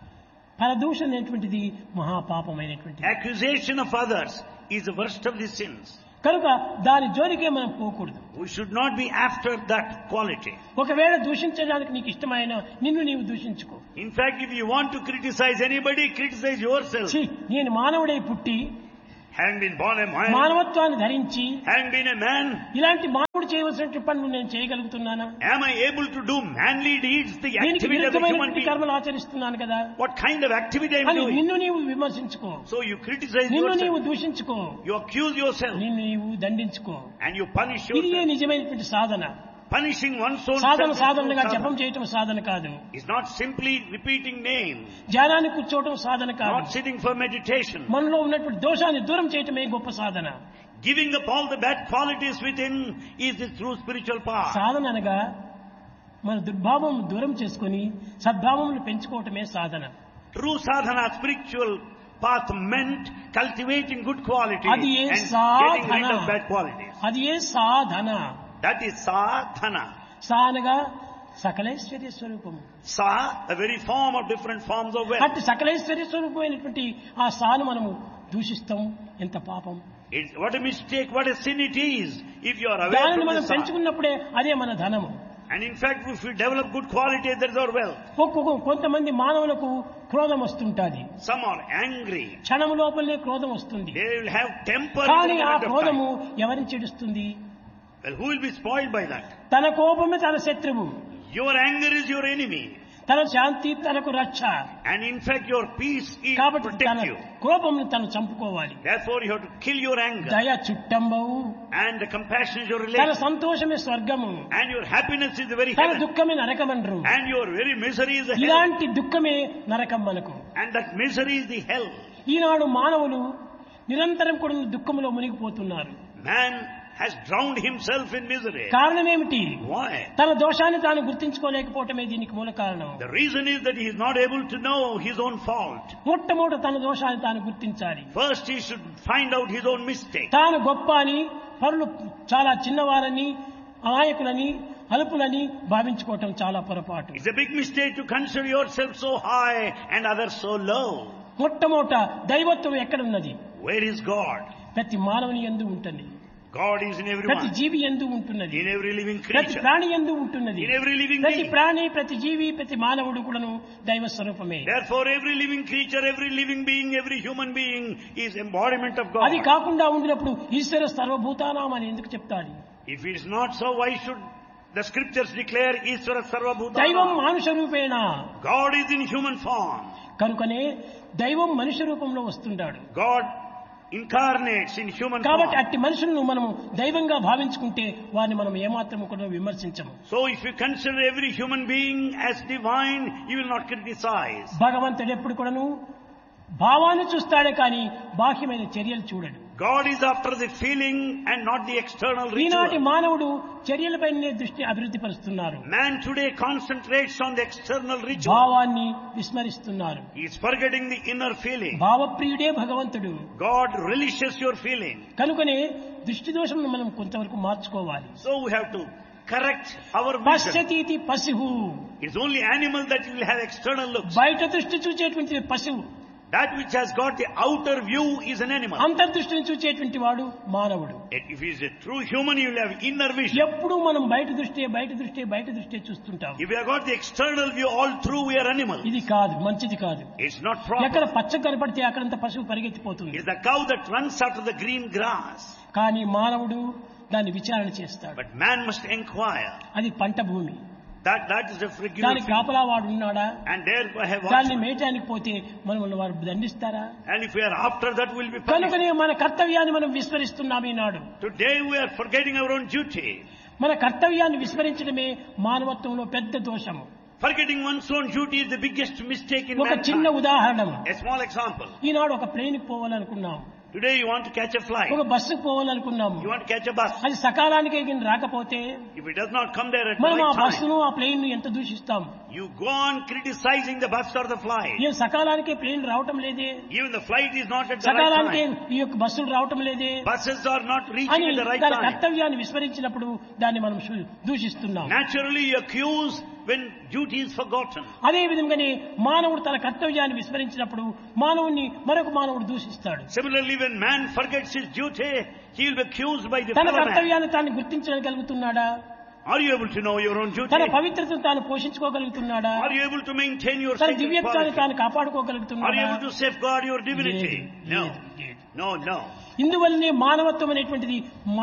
పరదూషణ అనేటువంటిది మహాపాపమైనటువంటిది. Accusation of others is the worst of the sins. కనుక దాని జోలికే మనం పోకూడదు. We should not be after that quality. ఒకవేళ దూషించడానికి నీకు ఇష్టమైన నిన్ను నీవు దూషించుకో. In fact, if you want to criticize anybody, criticize yourself. ఛీ, నేను మానవుడై పుట్టి Having been born a man, మానవత్వాన్ని ధరించి having been a man, ఇలాంటి మానవుడు చేయవలసిన పనులు నేను చేయగలుగుతున్నానా? am I able to do manly deeds, the దీనికి activity of a human విరుద్ధమైనటువంటి being? కర్మలు ఆచరిస్తున్నాను కదా What kind of activity I am అని doing? నిన్ను నీవు విమర్శించుకో. So you criticize నిన్ను నీవు yourself, దూషించుకో. you accuse yourself, నిన్ను నీవు దండించుకో. and you punish ఇది yourself. నిజమైనటువంటి సాధన. Punishing one's own Sadhana self సాధనగా is జపం sadhana. చేయటం సాధన కాదు. It's not simply repeating names, ధ్యానాన్ని కూర్చోవటం సాధన not కాదు. sitting for meditation, మనలో ఉన్నటువంటి దోషాన్ని దూరం చేయటమే గొప్ప సాధన. giving up all the bad qualities within is the true spiritual path. సాధన అనగా మన దుర్భావం దూరం చేసుకొని సద్భావములు పెంచుకోవటమే సాధన. True sadhana, spiritual path meant cultivating good qualities అది ఏ and Sadhana. getting rid of bad qualities. అది ఏ సాధన. That is sadhana. సా అనగా సకలైశ్వర్య స్వరూపము. Sa, a very form of different forms of wealth. అట్టి సకలైశ్వర్య స్వరూపమైనటువంటి ఆ సాను మనము దూషిస్తాం. ఎంత పాపం. It's what a mistake, what a sin it is if you are aware దానిని from మనం the sa. పెంచుకున్నప్పుడే అదే మన ధనము. And in fact, if we develop good quality, that is our wealth. కొంతమంది మానవులకు క్రోధం వస్తుంటాది. Some are angry. క్షణము లోపలనే క్రోధం వస్తుంది. They will have temper కానీ in the ఆ moment of క్రోధము time. ఎవరిని చెడుస్తుంది? Well, who will be spoiled by that? తన కోపమే తన శత్రువు. Your anger is your enemy. తన శాంతి తనకు రక్ష. And in fact, your peace is to కాబట్టి తన protect you. కోపంను తను చంపుకోవాలి. Therefore, you have to kill your anger. దయ చుట్టంబవు. And the compassion is your తన relation. సంతోషమే స్వర్గము. And your happiness is the very తన heaven. దుఃఖమే నరకమనరు. And your very misery is the hell. ఇలాంటి దుఃఖమే నరకం మనకు. And that misery is the hell. ఈనాడు మానవులు నిరంతరం కూడా దుఃఖంలో మునిగిపోతున్నారు. Man has drowned himself in misery. కారణం ఏమిటి? Why? తన దోషాన్ని తాను గుర్తించుకోలేకపోవటమే దీనికి మూల కారణం. The reason is that he is not able to know his own fault. మొట్టమొదట తన దోషాన్ని తాను గుర్తించాలి. First, he should find out his own mistake. తాను గొప్ప అని, పరులు చాలా చిన్నవారని, అమాయకులని, అల్పులని భావించుకోవటం చాలా పొరపాటు. It's a big mistake to consider yourself so high and others so low. మొట్టమొదట దైవత్వం ఎక్కడున్నది? Where is God? ప్రతి మానవుని యందు ఉంటుంది. God is in ప్రతి everyone. జీవి యందు ఉంటున్నది. In every living ప్రతి creature. ప్రాణి యందు ఉంటున్నది. In every living ప్రతి being. ప్రాణి, ప్రతి జీవి, ప్రతి మానవుడు కూడాను దైవ స్వరూపమే. Therefore, every living creature, every living being, every human being is embodiment of God. అది కాకుండా ఉండినప్పుడు ఈశ్వర సర్వభూతానాం అని ఎందుకు చెప్తాడు? If it is not so, why should the scriptures declare Ishvara Sarvabhutana? దైవం మానుష రూపేణ. God is in human form. కనుకనే దైవం మనుష్య రూపంలో వస్తుంటాడు. God incarnates in human కాబట్టి form. అట్టి మనుషులను మనము దైవంగా భావించుకుంటే వారిని మనం ఏమాత్రం కూడా విమర్శించము. So if you consider every human being as divine, you will not criticize. భగవంతుడు ఎప్పుడు కూడాను భావాన్ని చూస్తాడే కానీ బాహ్యమైన చర్యలు చూడడు. God is after the feeling and not the external ఈనాటి ritual. మానవుడు చర్యలపైనే దృష్టి అభివృద్ధి పరుస్తున్నారు. Man today concentrates on the external ritual. భావాన్ని విస్మరిస్తున్నారు. He is forgetting the inner feeling. భావప్రియుడే భగవంతుడు. God relishes your feeling. కనుకనే దృష్టి దోషంను మనం కొంతవరకు మార్చుకోవాలి. So we have to correct our vision. పశ్యతీతి పశువు. It's only animal that will have external looks. బయట దృష్టి చూచేటువంటి పశువు. That which has got the outer view is an animal. అంతర్దృష్టిని చూచేటువంటి వాడు మానవుడు. If he is a true human, he will have inner vision. ఎప్పుడు మనం బయట దృష్టి చూస్తుంటాం. If we have got the external view all through, we are animals. ఇది కాదు, మంచిది కాదు. It's not ఎక్కడ proper. పచ్చ కనపడితే అక్కడంత పశువు పరిగెత్తిపోతుంది. It's the cow that runs after the green grass. కానీ మానవుడు దాన్ని విచారణ చేస్తాడు. But man must inquire. అది పంట భూమి. That is a frigid దానికి కాపలా వాడు ఉన్నాడా? and there I have దాన్ని watched. మేయటానికి పోతే మనం వారు దండిస్తారా? And if we are after that, we'll be punished. కనుకనే మన కర్తవ్యాన్ని మనం విస్మరిస్తున్నాం ఈనాడు. Today we are forgetting our own duty. మన కర్తవ్యాన్ని విస్మరించడమే మానవత్వంలో పెద్ద దోషము. Forgetting one's own duty is the biggest mistake in ఒక చిన్న mankind. ఉదాహరణ, A small example. ఈనాడు ఒక ప్లేన్కి పోవాలనుకున్నాం, Today you want to catch a flight. ఒక బస్సుకు పోవాలనుకున్నాము, You want to catch a bus. అది సకాలానికి రాకపోతే If it does not come there at the మనం ఆ right time, బస్సును ఆ ప్లేన్ ఎంత దూషిస్తాం. you go on criticizing the bus or the flight. ఏం సకాలానికి ప్లేన్ రావటం లేదే, Even the flight is not at the right సకాలానికి time. ఈ యొక్క బస్సులు రావటం లేదే Buses are not reaching అని at the right దాని time. కర్తవ్యాన్ని విస్మరించినప్పుడు దాన్ని మనం దూషిస్తున్నాం. Naturally you accuse when duty is forgotten. అదే విధంగానే మానవుడు తన కర్తవ్యాన్ని విస్మరించినప్పుడు మానవుని మరొక మానవుడు దూషిస్తాడు. Similarly, when man forgets his duty, he will be accused by the తన fellow man. కర్తవ్యాన్ని తాను గుర్తించగలుగుతున్నాడా? Are you able to know your own duty? తన పవిత్రతను తాను పోషించుకోగలుగుతున్నాడా? Are you able to maintain your తన sacred దివ్యత్వాన్ని quality? తాను Are కాపాడుకోగలుగుతున్నాడా? you able to safeguard your divinity? No. No, no. ఇందువల్లనే మానవత్వం అనేటువంటిది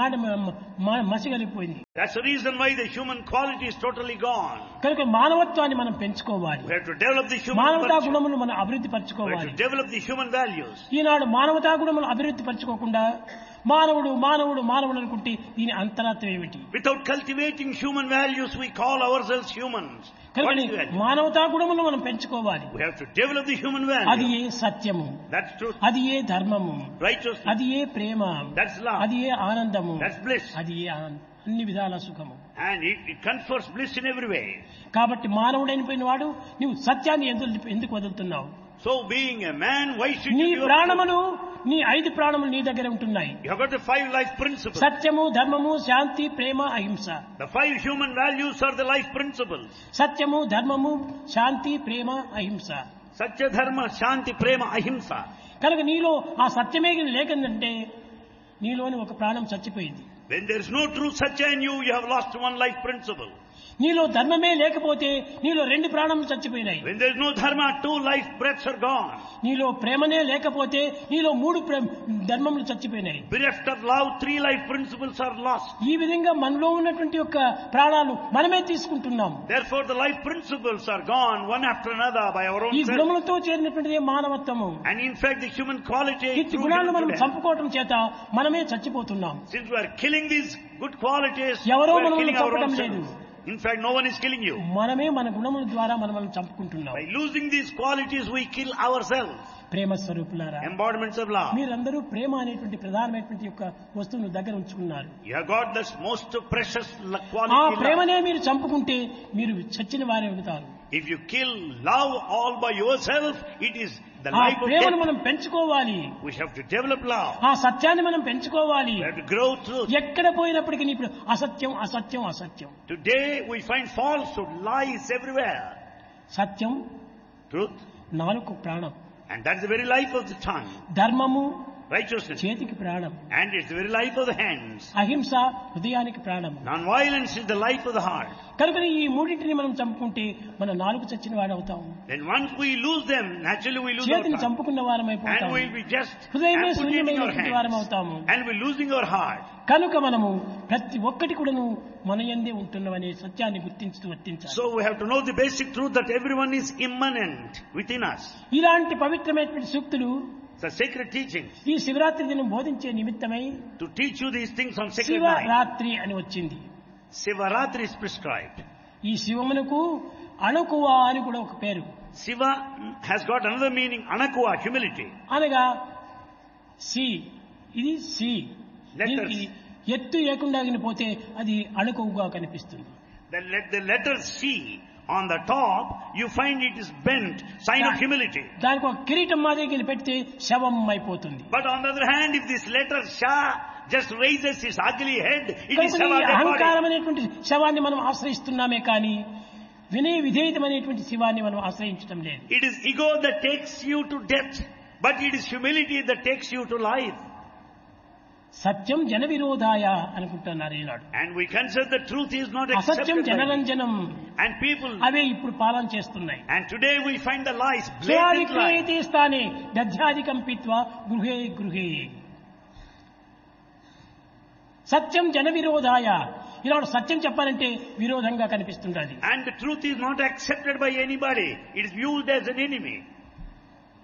మసిగలిపోయింది. That's the reason why the human quality is totally gone. కనుక మానవత్వాన్ని మనం పెంచుకోవాలి, We have to develop the human మానవతా virtue. గుణములు మనం అభివృద్ధి We have పరచుకోవాలి. to develop the human values. ఈనాడు మానవతా గుణములు అభివృద్ధి పరచుకోకుండా మానవుడు మానవుడు మానవుడు అనుకుంటే దీని అంతరార్థం ఏమిటి? Without cultivating human values, we call ourselves humans. What కనుక is value? మానవతా గుణములు మనం పెంచుకోవాలి. We have to develop the human అది value. ఏ సత్యము, That's truth. అది ఏ ధర్మము, Righteousness. అది ఏ ప్రేమ, That's love. అది ఏ ఆనందము, That's bliss. అది ఏ అన్ని విధాల సుఖము. And it confers bliss in every way. కాబట్టి మానవుడైన వాడు నీవు సత్యాన్ని ఎందుకు వదులుతున్నావు? So being a man, why should నీ you give up? ప్రాణములు, నీ 5 ప్రాణములు నీ దగ్గర ఉంటున్నాయి. You have got the 5 life principles. సత్యము, ధర్మము, శాంతి, ప్రేమ, అహింస. The 5 human values are the life principles. సత్యము, ధర్మము, శాంతి, ప్రేమ, అహింస. Satya, dharma, shanti, prema, ahimsa. కనుక నీలో ఆ సత్యమే లేకంటే నీలోని ఒక ప్రాణం చచ్చిపోయింది. When there is no true satya in you, you have lost one life principle. నీలో ధర్మమే లేకపోతే నీలో 2 ప్రాణములు చచ్చిపోయినాయి. When there is no dharma, 2 life breaths are gone. నీలో ప్రేమనే లేకపోతే నీలో 3 ధర్మములు చచ్చిపోయినాయి. Bereft of love, 3 life principles are lost. ఈ విధంగా మనలో ఉన్నటువంటి యొక్క ప్రాణాలు మనమే తీసుకుంటున్నాం. Therefore the life principles are gone one after another by our own ఈ self. గుణములతో చేరినటువంటిదే మానవత్వము. And in fact the human quality ఈ through గుణాలను మనం human చంపుకోవటం చేత మనమే చచ్చిపోతున్నాం. Since we are killing these good qualities, we ఎవరో are మనల్ని killing our own చంపడం లేదు. selves. In fact, no one is killing you. మనమే మన గుణముల ద్వారా మనల్ని చంపుకుంటున్నాం. By losing these qualities, we kill ourselves. ప్రేమ స్వరూపులారా, Embodiments of love. మీరందరూ ప్రేమ అనేటువంటి ప్రధానమైనటువంటి యొక్క వస్తువును దగ్గర ఉంచుకున్నారు. You have got this most precious ఆ quality. Love. ప్రేమనే మీరు చంపుకుంటే మీరు చచ్చిన వారే అవుతారు. If you kill love all by yourself, it is the ఆ life of ప్రేమను death. మనం పెంచుకోవాలి. We have to develop love. ఆ సత్యాన్ని మనం పెంచుకోవాలి. We have to grow truth. ఎక్కడ పోయినప్పటికీ ఇప్పుడు అసత్యం అసత్యం అసత్యం. Today we find falsehood, lies everywhere. Satyam Truth. నాలుగు ప్రాణం, And that's the very life of the tongue. ధర్మము Righteousness. చేతికి ప్రాణం, And it's the very life of the hands. అహింస హృదయానికి ప్రాణం. Non-violence is the life of the heart. కనుక ఈ మూడింటిని మనం చంపుకుంటే మన నాలుగు చచ్చిన వాడు అవుతాం. Then once we lose them, naturally we lose our చేతిని tongue. చంపుకున్న వారం And అయిపోతాం. we'll be just హృదయమే amputating our శూన్యమైనటువంటి వారం hands. అవుతాము. And we're losing our heart. కనుక మనము ప్రతి ఒక్కటి కూడాను మన యందే ఉంటున్నవనే సత్యాన్ని గుర్తించుతూ వర్తించాలి. So we have to know the basic truth that everyone is immanent within us. ఇలాంటి పవిత్రమైనటువంటి సూక్తులు It's a sacred teaching. ఈ శివరాత్రి దినం బోధించే నిమిత్తమై To teach you these things on sacred night. Shivaratri అని వచ్చింది. Sivaratri is prescribed. ఈ శివమునకు అణుకువ అని కూడా ఒక పేరు. Shiva has got another meaning, anakuva, humility. అనగా సి, ఇది సి, Letters. దీనికి ఎత్తు లేకుండా పోతే అది అణుకువగా కనిపిస్తుంది. The letter C on the top, you find it is bent, sign of humility. దానికి ఒక కిరీటం మాదిరి పెడితే శవం అయిపోతుంది. But on the other hand, if this letter Sha just raises its ugly head, it is కనుక Shava ఈ dead అహంకారం body. అనేటువంటి శవాన్ని మనం ఆశ్రయిస్తున్నామే కానీ వినయ విధేయతమైనటువంటి శివాన్ని మనం ఆశ్రయించడం లేదు. It is ego that takes you to death, but it is humility that takes you to life. సత్యం జన విరోధాయ అనుకుంటున్నారు ఈనాడు. And we consider the truth is not అసత్యం accepted by me. జనరంజనం, And people, అవే ఇప్పుడు పాలన చేస్తున్నాయి. and today we find the lies, blatant lies. విక్రయతే స్థానే దధ్యాధికం పిత్వా గృహే గృహే. సత్యం జన విరోధాయ, ఈనాడు సత్యం చెప్పాలంటే విరోధంగా కనిపిస్తుంటది. And the truth is not accepted by anybody. It is viewed as an enemy.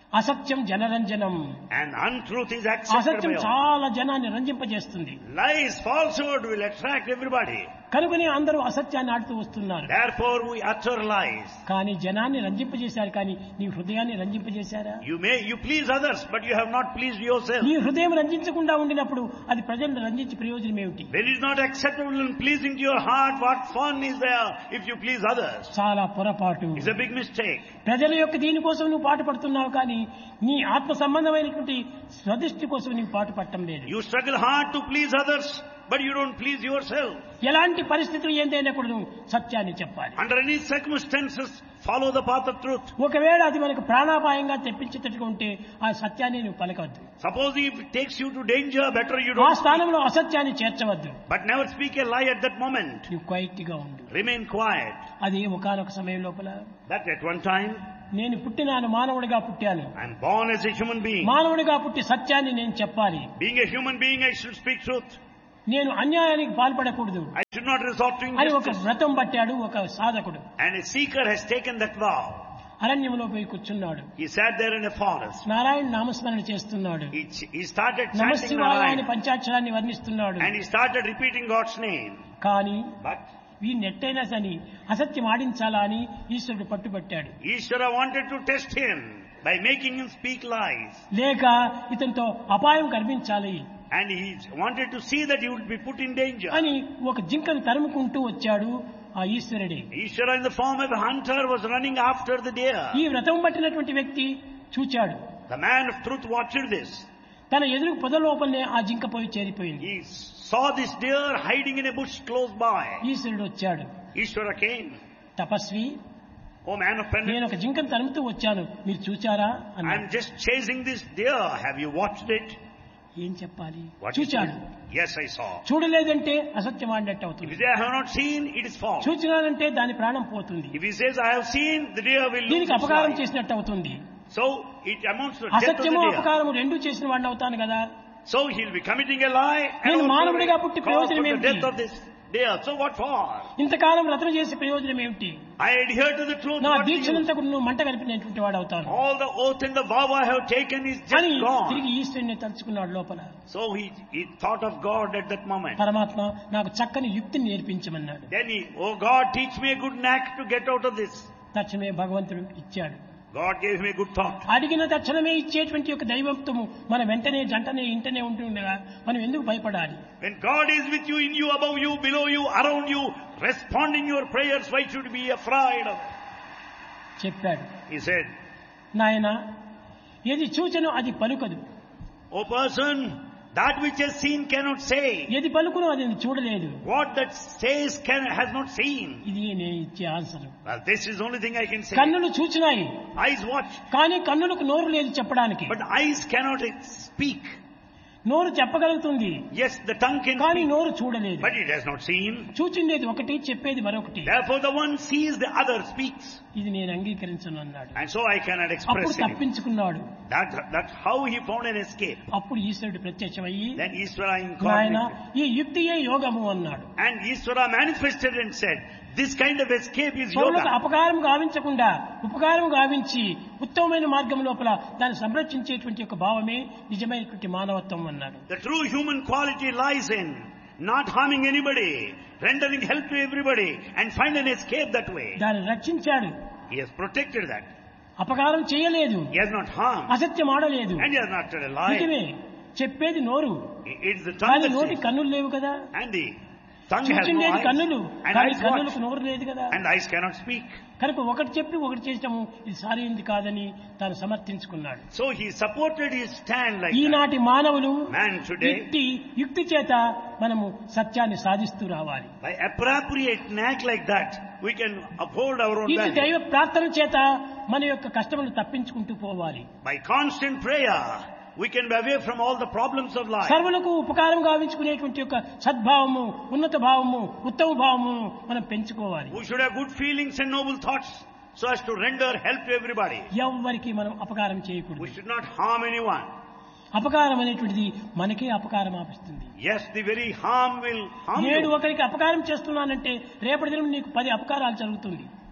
అసత్యం జనరంజనం. And untruth is accepted అసత్యం by all. చాలా జనాన్ని రంజింపజేస్తుంది. Lies, falsehood will attract everybody. కనుకనే అందరూ అసత్యాన్ని ఆడుతూ వస్తున్నారు. Therefore we utter lies. కానీ జనాన్ని రంజింపజేశారు, కానీ నీ హృదయాన్ని రంజింపజేశారా? You please others, but you have not pleased yourself. నీ హృదయం రంజించకుండా ఉండినప్పుడు అది ప్రజలను రంజించి ప్రయోజనం ఏమిటి? When it is not acceptable and pleasing to your heart, what fun is there if you please others? చాలా పొరపాటు. It's a big mistake. ప్రజల యొక్క దీనికోసం నువ్వు పాటు పడుతున్నావు, కానీ నీ ఆత్మ సంబంధమైనటువంటి స్వదృష్టి కోసం నీవు పాటు పడటం లేదు. You struggle hard to please others, but you don't please yourself. ఎలాంటి పరిస్థితులు ఏందైనా కూడా నువ్వు సత్యాన్ని చెప్పాలి. Under any circumstances, follow the path of truth. ఒకవేళ అది మనకు ప్రాణాపాయంగా తెప్పించేటట్టుగా ఉంటే ఆ సత్యాన్ని నువ్వు పలకవద్దు. Suppose if it takes you to danger, better you ఆ don't speak. స్థానంలో అసత్యాన్ని చేర్చవద్దు. But never speak a lie at that moment. నువ్వు క్వైట్ గా ఉండు. Remain quiet. అది ఒకానొక సమయం లోపల That at one time, నేను పుట్టినాను, మానవుడిగా పుట్టాను. I am born as a human being. మానవుడిగా పుట్టి సత్యాన్ని నేను చెప్పాలి. Being a human being, I should speak truth. నేను అన్యాయానికి పాల్పడకూడదు I should not resort to అని ఒక injustice. వ్రతం పట్టాడు ఒక సాధకుడు. And a seeker has taken that vow. అరణ్యంలో పోయి కూర్చున్నాడు. He sat there in a forest. Narayana నామస్మరణ చేస్తున్నాడు. He started chanting నమశివాయ అని Narayana. పంచాక్షరాన్ని వర్ణిస్తున్నాడు. And he started repeating God's name. కానీ But వీడిని ఎట్టయినా సని అసత్యం ఆడించాలా అని ఈశ్వరుడు పట్టుబట్టాడు. Ishvara wanted to test him by making him speak lies. లేక ఇతనితో అపాయం కల్పించాలి And he wanted to see that he would be put in danger. అని ఒక జింకను తరుముకుంటూ వచ్చాడు ఆ ఈశ్వరుడే. Ishvara in the form of a hunter was running after the deer. ఈ వ్రతం పట్టినటువంటి వ్యక్తి చూచాడు. The man of truth watched this. తన ఎదురు పొద లోపలనే ఆ జింక పోయి చేరిపోయింది. He saw this deer hiding in a bush close by. ఈశ్వరుడు వచ్చాడు. Ishvara came. Tapasvi, Oh man of నేను penance, ఒక జింకను తరుముతూ వచ్చాను, మీరు చూచారా అన్నాడు. I'm just chasing this deer. Have you watched it? ఏం చెప్పాలి? What is చూచాడు. it? Yes, I saw. చూడలేదంటే అసత్యం ఆడినట్టు If అవుతుంది. he says, I have not seen, it is false. చూచినానంటే దాని ప్రాణం పోతుంది. If he says, I have seen, the deer will lose దీనికి its అపకారం life. చేసినట్టు అవుతుంది. So, it amounts to the death of the అసత్యము deer. అపకారము రెండు చేసిన వాడిని అవుతాను కదా. So, he'll be committing a lie and నేను also మానవుడిగా పుట్టి cause for ప్రయోజనం the ఏమిటి? death of this deer. So, what for? ఇంతకాలం వ్రతం చేసే ప్రయోజనం ఏమిటి? I adhere to the truth. నా What do you? దీక్షనంతా కూడా నువ్వు మంట కలిపినటువంటి వాడు అవుతాను All the oath and the vow I have taken is అని just gone. తిరిగి ఈశ్వరుని తలుచుకున్నాడు లోపల. So, he thought of God at that moment. పరమాత్మ నాకు చక్కని యుక్తిని నేర్పించమన్నాడు. Then he, oh God, teach me a good knack to get out of this. తక్షణమే భగవంతుడు ఇచ్చాడు. God gave him a good thought. అడిగిన తక్షణమే ఇచ్చేటువంటి యొక్క దైవత్వము మన వెంటనే జంటనే ఇంటనే ఉంటుండగా మనం ఎందుకు భయపడాలి? When God is with you, in you, above you, below you, around you, responding your prayers, why should you be afraid of it? చెప్పాడు. He said, నాయనా, ఏది చూచెనో అది పలుకదు, O person, that which has seen cannot say. ఏది పలుకునో అది చూడలేదు. What that says has not seen. ఇది నేను ఇచ్చే answer. Well, this is the only thing I can say. కన్నులు చూచినాయి, Eyes watch, కానీ కన్నులకు నోరు లేదు చెప్పడానికి. but eyes cannot speak. నోరు చెప్పగలుగుతుంది, Yes, the tongue can కానీ speak, నోరు చూడలేదు. but it has not seen. చూచిండేది ఒకటి, చెప్పేది మరొకటి. Therefore, the one sees, the other speaks. ఇది నేను అంగీకరించను అన్నాడు. And so I cannot అప్పుడు express it. తప్పించుకున్నాడు. That's how he found an escape. అప్పుడు ఈశ్వరుడు ప్రత్యక్షమయ్యి, Then Ishvara నాయన incarnated. ఈ యుక్తియే యోగము అన్నాడు. And Ishvara manifested and said, this kind of escape is పరులకు yoga. అపకారం గావించకుండా ఉపకారం గావించి ఉత్తమమైన మార్గం లోపల దాన్ని సంరక్షించేటువంటి ఒక భావమే నిజమైనటువంటి మానవత్వం అన్నాడు. The true human quality lies in not harming anybody, rendering help to everybody, and find an escape that way. దాన్ని రక్షించాడు. He has protected that. అపకారం చేయలేదు, He has not harmed, అసత్యం ఆడలేదు. and he has not told a lie. నిజమే, చెప్పేది నోరు, It's the tongue కానీ that నోటి says, కన్నులు లేవు కదా. and the tongue has no చూచిండేది eyes, కన్నులు, and కానీ eyes కన్నులకు watch, నోరు లేదు కదా. and eyes cannot speak. కనుక ఒకటి చెప్పి ఒకటి చేయటము ఇది సరైనది కాదని తాను సమర్థించుకున్నాడు. So he supported his stand like that. ఈనాటి మానవులు Man today, యుక్తి చేత మనము సత్యాన్ని సాధిస్తూ రావాలి. by appropriate knack like that, we can uphold our own ఇది value. దైవ ప్రార్థన చేత మన యొక్క కష్టములు తప్పించుకుంటూ పోవాలి. By constant prayer, we can be away from all the problems of life. సర్వులకు ఉపకారం గావించుకునేటువంటి యొక్క సద్భావము, ఉన్నత భావము, ఉత్తమ భావము మనం పెంచుకోవాలి. We should have good feelings and noble thoughts so as to render help to everybody. ఎవ్వరికి మనం అపకారం చేయకూడదు. We should not harm anyone. అపకారం అనేటువంటిది మనకే అపకారం ఆపిస్తుంది. Yes, the very harm will harm నేడు you. ఒకరికి అపకారం చేస్తున్నానంటే రేపటి దినం నీకు 10 అపకారాలు జరుగుతుంది.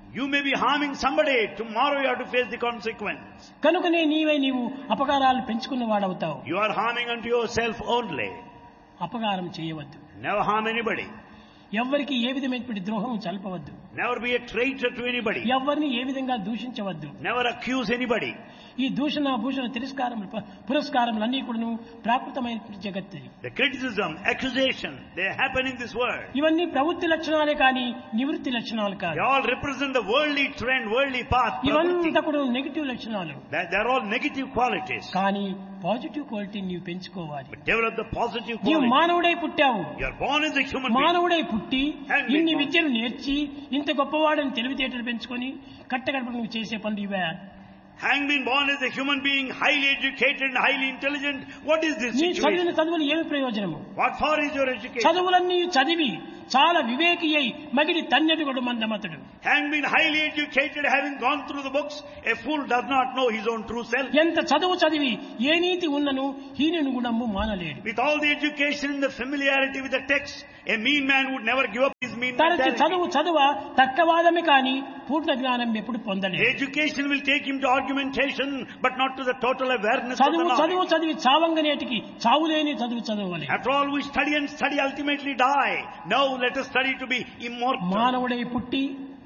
You may be harming somebody. Tomorrow you have to face the consequence. కనుకనే నీవు అపకారాలు పెంచుకున్న వాడవుతావు. You are harming unto yourself only. అపకారం చేయవద్దు. Never harm anybody. ఎవ్వరికి ఏ విధమైనటువంటి ద్రోహం చల్పవద్దు. Never be a traitor to anybody. ఎవరిని ఏ విధంగా దూషించవద్దు. Never accuse anybody. ఈ దూషణ భూషణ తిరస్కారం పురస్కారములన్నీ కూడాను ప్రాకృతమైనటువంటి జగత్తు. The criticism, accusation, they happen in this world. ఇవన్నీ ప్రవృత్తి లక్షణాలే కానీ నివృత్తి లక్షణాలు కాదు. They all represent the worldly trend, worldly path. ఇవంతా కూడా నెగటివ్ లక్షణాలు. They are all negative qualities. కానీ పాజిటివ్ క్వాలిటీ నీవు పెంచుకోవాలి. But develop the positive నీవు quality. మానవుడై పుట్టావు. You are born as a human being. మానవుడై పుట్టి ఇన్ని విద్యలు నేర్చి ఇంత గొప్పవాడని తెలివితేటలు పెంచుకొని కట్టగడప నువ్వు చేసే పనులు ఇవే. Having been born as a human being, highly educated and highly intelligent, what is this నీ చదివిన situation? చదువులు ఏమి ప్రయోజనము? What for is your education? చదువులన్నీ చదివి చాలా వివేకి అయి మగిడి తన్నెడుగడు మందమతుడు. Having been highly educated, having gone through the books, a fool does not know his own true self. ఎంత చదువు చదివి ఏ నీతి ఉన్నను హీనుని గుణము మానలేడు. With all the education and the familiarity with the text, a mean man would never give up his mean తరచు mentality. చదువ తక్కవాదమే కానీ పూర్ణ జ్ఞానం ఎప్పుడు పొందలేదు. Education will take him to argumentation, but not to the total awareness of the చదువు knowledge. చదివి చావంగనేటికి చావులేని చదువువాలి. After all, we study and study, ultimately die. Now let us study to be immortal. మానవుడై పుట్టి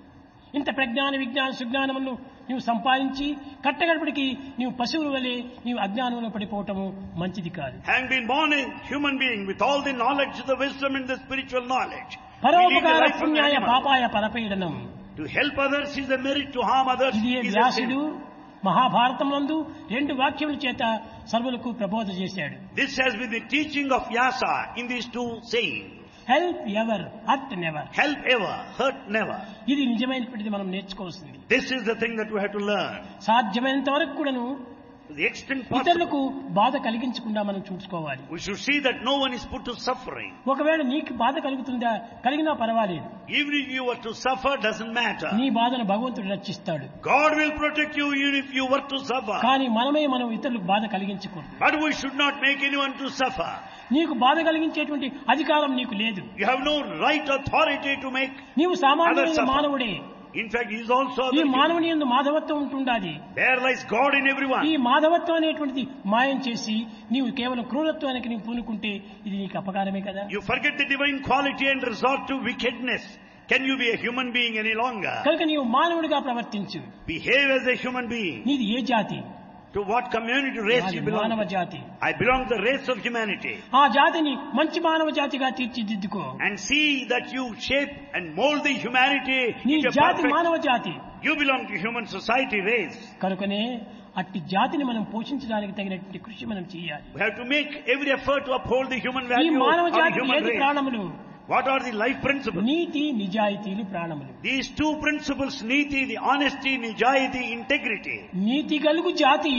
ఇంత ప్రజ్ఞాన విజ్ఞాన సుజ్ఞానమును నీవు సంపాదించి కట్టగడపడికి నీవు పశువుల వలె నీవు అజ్ఞానంలో పడిపోవటము మంచిది కాదు. Having been born a human being with all the knowledge, the wisdom and the spiritual knowledge, we lead the పరోపకార life of an పుణ్యాయ animal. పాపాయ పరపీడనం. To help others is a merit, to harm others ఇది is a వ్యాసుడు sin. Mahabharatam నందు 2 వాక్యముల చేత సర్వులకు ప్రబోధ చేశాడు. This has been the teaching of Vyasa in these 2 sayings. Help ever hurt never. Help ever, hurt never. ఇది నిజమైనటువంటిది మనం నేర్చుకోవాల్సింది. This is the thing that we have to learn. సాధ్యమైనంత వరకు కూడాను To the extent possible, ఇతరులకు బాధ కలిగించకుండా మనం చూసుకోవాలి. we should see that no one is put to suffering. ఒకవేళ నీకు బాధ కలుగుతుందా కలిగినా పర్వాలేదు. Even if you were to suffer, doesn't matter. నీ బాధను భగవంతుడు రక్షిస్తాడు. God will protect you even if you were to suffer. కానీ మనం ఇతరులకు బాధ కలిగించకూడదు. But we should not make anyone to suffer. నీకు బాధ కలిగించేటువంటి అధికారం నీకు లేదు. You have no right authority to make. నీవు సామాన్యమైన Others suffer. మానవుడే. In fact, he is also ఈ the మానవుని యందు మాధవత్వం ఉంటుండాలి. There lies God in ఈ everyone. మాధవత్వం అనేటువంటిది మాయం చేసి నీవు కేవలం క్రూరత్వానికి నీవు పూనుకుంటే ఇది నీకు అపకారమే కదా. You forget the divine quality and resort to wickedness. Can you be a human being any longer? కనుక నీవు మానవుడిగా ప్రవర్తించు. Behave as a human being. నీది ఏ జాతి? To what community race నాది you belong మానవ to? జాతి. I belong to the race of humanity. ఆ జాతిని మంచి మానవ జాతిగా తీర్చిదిద్దుకో. And see that you shape and mold the humanity నీ into a జాతి perfect. మానవ జాతి. You belong to human society race. కనుకనే అట్టి జాతిని మనం పోషించడానికి తగినటువంటి కృషి మనం చేయాలి. We have to make every effort to uphold the human ఈ value మానవ of the జాతికి human ఏది race. ప్రాణములు? What are the life principles? నీతి నిజాయితీలు ప్రాణములు. These 2 principles, niti, the honesty, nijayati, integrity. నీతి గలుగు జాతి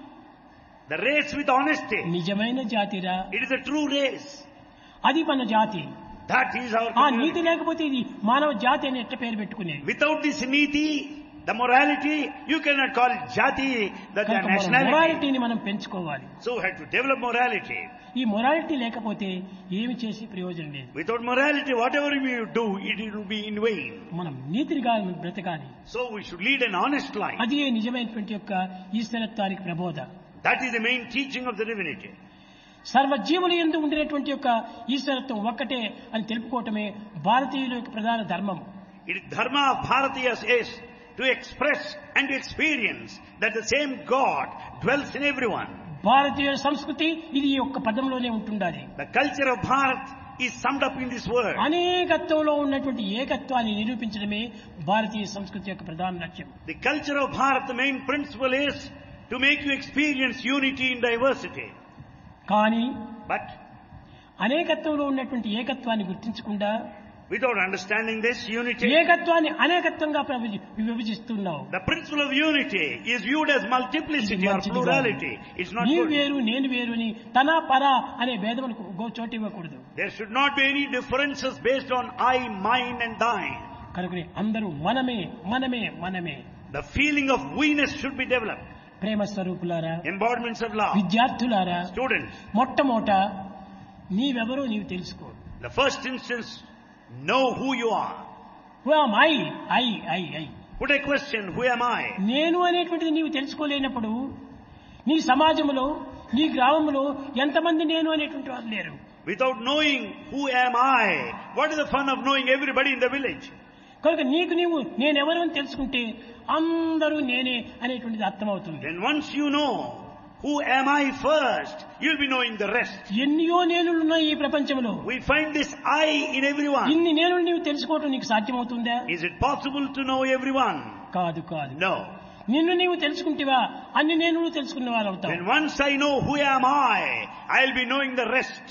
The race with honesty. నిజమైన జాతిరా. It is a true race. అది మన జాతి. That is our ఆ community. నీతి లేకపోతే ఇది మానవ జాతి అని ఎట్ట పేరు పెట్టుకునేది. Without this niti, the morality, you cannot call it jati, that the nationality. మొరాలిటీని మనం పెంచుకోవాలి. So we have to develop morality. ఈ మొరాలిటీ లేకపోతే ఏమి చేసి ప్రయోజనం లేదు. Without morality, whatever we do, it will be in vain. మనం నీతిగా బ్రతకాలి. So we should lead an honest life. అది నిజమైనటువంటి యొక్క ఈశ్వరత్వానికి ప్రబోధ. That is the main teaching of the divinity. సర్వజీవుల యందు ఉండినటువంటి యొక్క ఈశ్వరత్వం ఒక్కటే అని తెలుపుకోవటమే భారతీయుల యొక్క ప్రధాన ధర్మం. It is dharma of Bharatiyas is to express and to experience that the same God dwells in everyone. భారతీయ సంస్కృతి ఇది ఈ యొక్క పదంలోనే ఉంటుండాలి. The culture of Bharat is summed up in this word. అనేకత్వంలో ఉన్నటువంటి ఏకత్వాన్ని నిరూపించడమే భారతీయ సంస్కృతి యొక్క ప్రధాన లక్ష్యం. The culture of Bharat, the main principle is to make you experience unity in diversity. కానీ But అనేకత్వంలో ఉన్నటువంటి ఏకత్వాన్ని గుర్తించకుండా without understanding this unity, ఏకత్వాన్ని అనేకత్వంగా విభజిస్తున్నావు. the principle of unity is viewed as multiplicity or plurality. It's not నీవు good. వేరు నేను వేరు అని తన పర అనే భేదములకు చోటు ఇవ్వకూడదు. There should not be any differences based on I, mine and thine. కనుక అందరూ మనమే మనమే మనమే. The feeling of we-ness should be developed. ప్రేమ స్వరూపులారా, Embodiments of love. విద్యార్థులారా, Students, మొట్టమొదట నీవెవరో నీవు తెలుసుకో. the first instance, know who you are. I Put a question, who am I? నేను అనేటువంటిది నీవు తెలుసుకోలేనప్పుడు నీ సమాజంలో నీ గ్రామంలో ఎంతమంది నేను అనేటువంటి వారు లేరు. Without knowing who am I, what is the fun of knowing everybody in the village? కనుక నీవు నేనెవరు అని తెలుసుకుంటే అందరూ నేనే అనేటువంటిది అర్థమవుతుంది. Then once you know who am I first, you'll be knowing the rest. ఎన్నో నేనులున్నాయి ఈ ప్రపంచంలో. We find this I in everyone. ఇన్ని నేను నీవు తెలుసుకోవటం నీకు సాధ్యమవుతుందా? Is it possible to know everyone? కాదు. No. నిన్ను నీవు తెలుసుకుంటేవా అన్ని నేను తెలుసుకున్న వారు అవుతావు. Then once I know who am I'll be knowing the rest.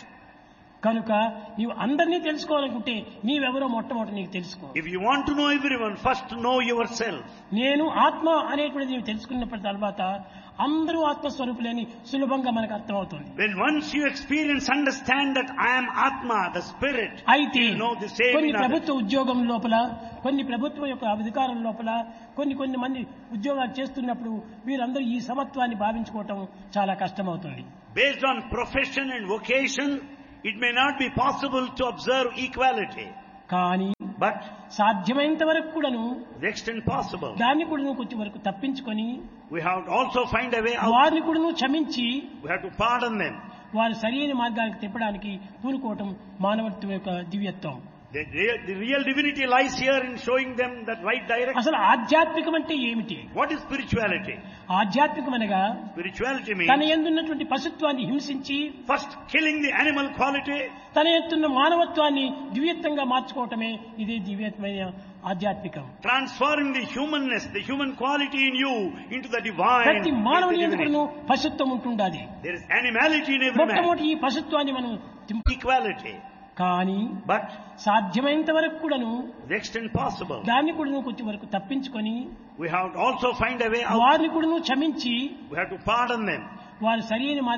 కనుక నీవు అందరినీ తెలుసుకోవాలనుకుంటే నీవెవరో మొట్టమొదటి నీకు తెలుసుకో. If you want to know everyone, first know yourself. నేను ఆత్మ అనేటువంటిది నీవు తెలుసుకున్న తర్వాత అందరూ ఆత్మస్వరూపులని సులభంగా మనకు అర్థమవుతుంది. When once you experience, understand that I am Atma, the spirit, అయితే you know the same కొన్ని in others. ప్రభుత్వ ఉద్యోగం లోపల కొన్ని ప్రభుత్వం యొక్క అధికారం లోపల కొన్ని మంది ఉద్యోగాలు చేస్తున్నప్పుడు వీరందరూ ఈ సమత్వాన్ని భావించుకోవటం చాలా కష్టమవుతుంది. Based on profession and vocation, it may not be possible to observe equality. కానీ But సాధ్యమైనంత వరకు కూడాను the extent possible, దాన్ని కూడా నువ్వు కొంచెం వరకు తప్పించుకొని we have to also find a way out. వారిని కూడా నువ్వు క్షమించి We have to pardon them. వారు సరైన మార్గానికి తిప్పడానికి పూనుకోవటం మానవత్వం యొక్క దివ్యత్వం. The real divinity lies here in showing them that right direction. అసలు ఆధ్యాత్మికం అంటే ఏమిటి? What is spirituality? ఆధ్యాత్మికం అనగా Spirituality తన means యందున్నటువంటి పశుత్వాన్ని హింసించి first killing the animal quality, తన ఎత్తున్న మానవత్వాన్ని దివ్యత్వంగా మార్చుకోవటమే ఇదే దివ్యత్వమైన ఆధ్యాత్మికం. transforming the humanness, the human quality in you into the divine. ప్రతి into మానవుని the ఎందుకు divinity. పశుత్వం ఉంటుండాలి. There is animality in every man. మొట్టమొదటి ఈ పశుత్వాన్ని మనం Equality. కానీ But సాధ్యమైనంత వరకు కూడాను the extent possible, దాన్ని కూడా నువ్వు కొంచెం వరకు తప్పించుకొని we have to also find a way out. వారిని కూడా నువ్వు క్షమించి We have to pardon them. వారు సరైన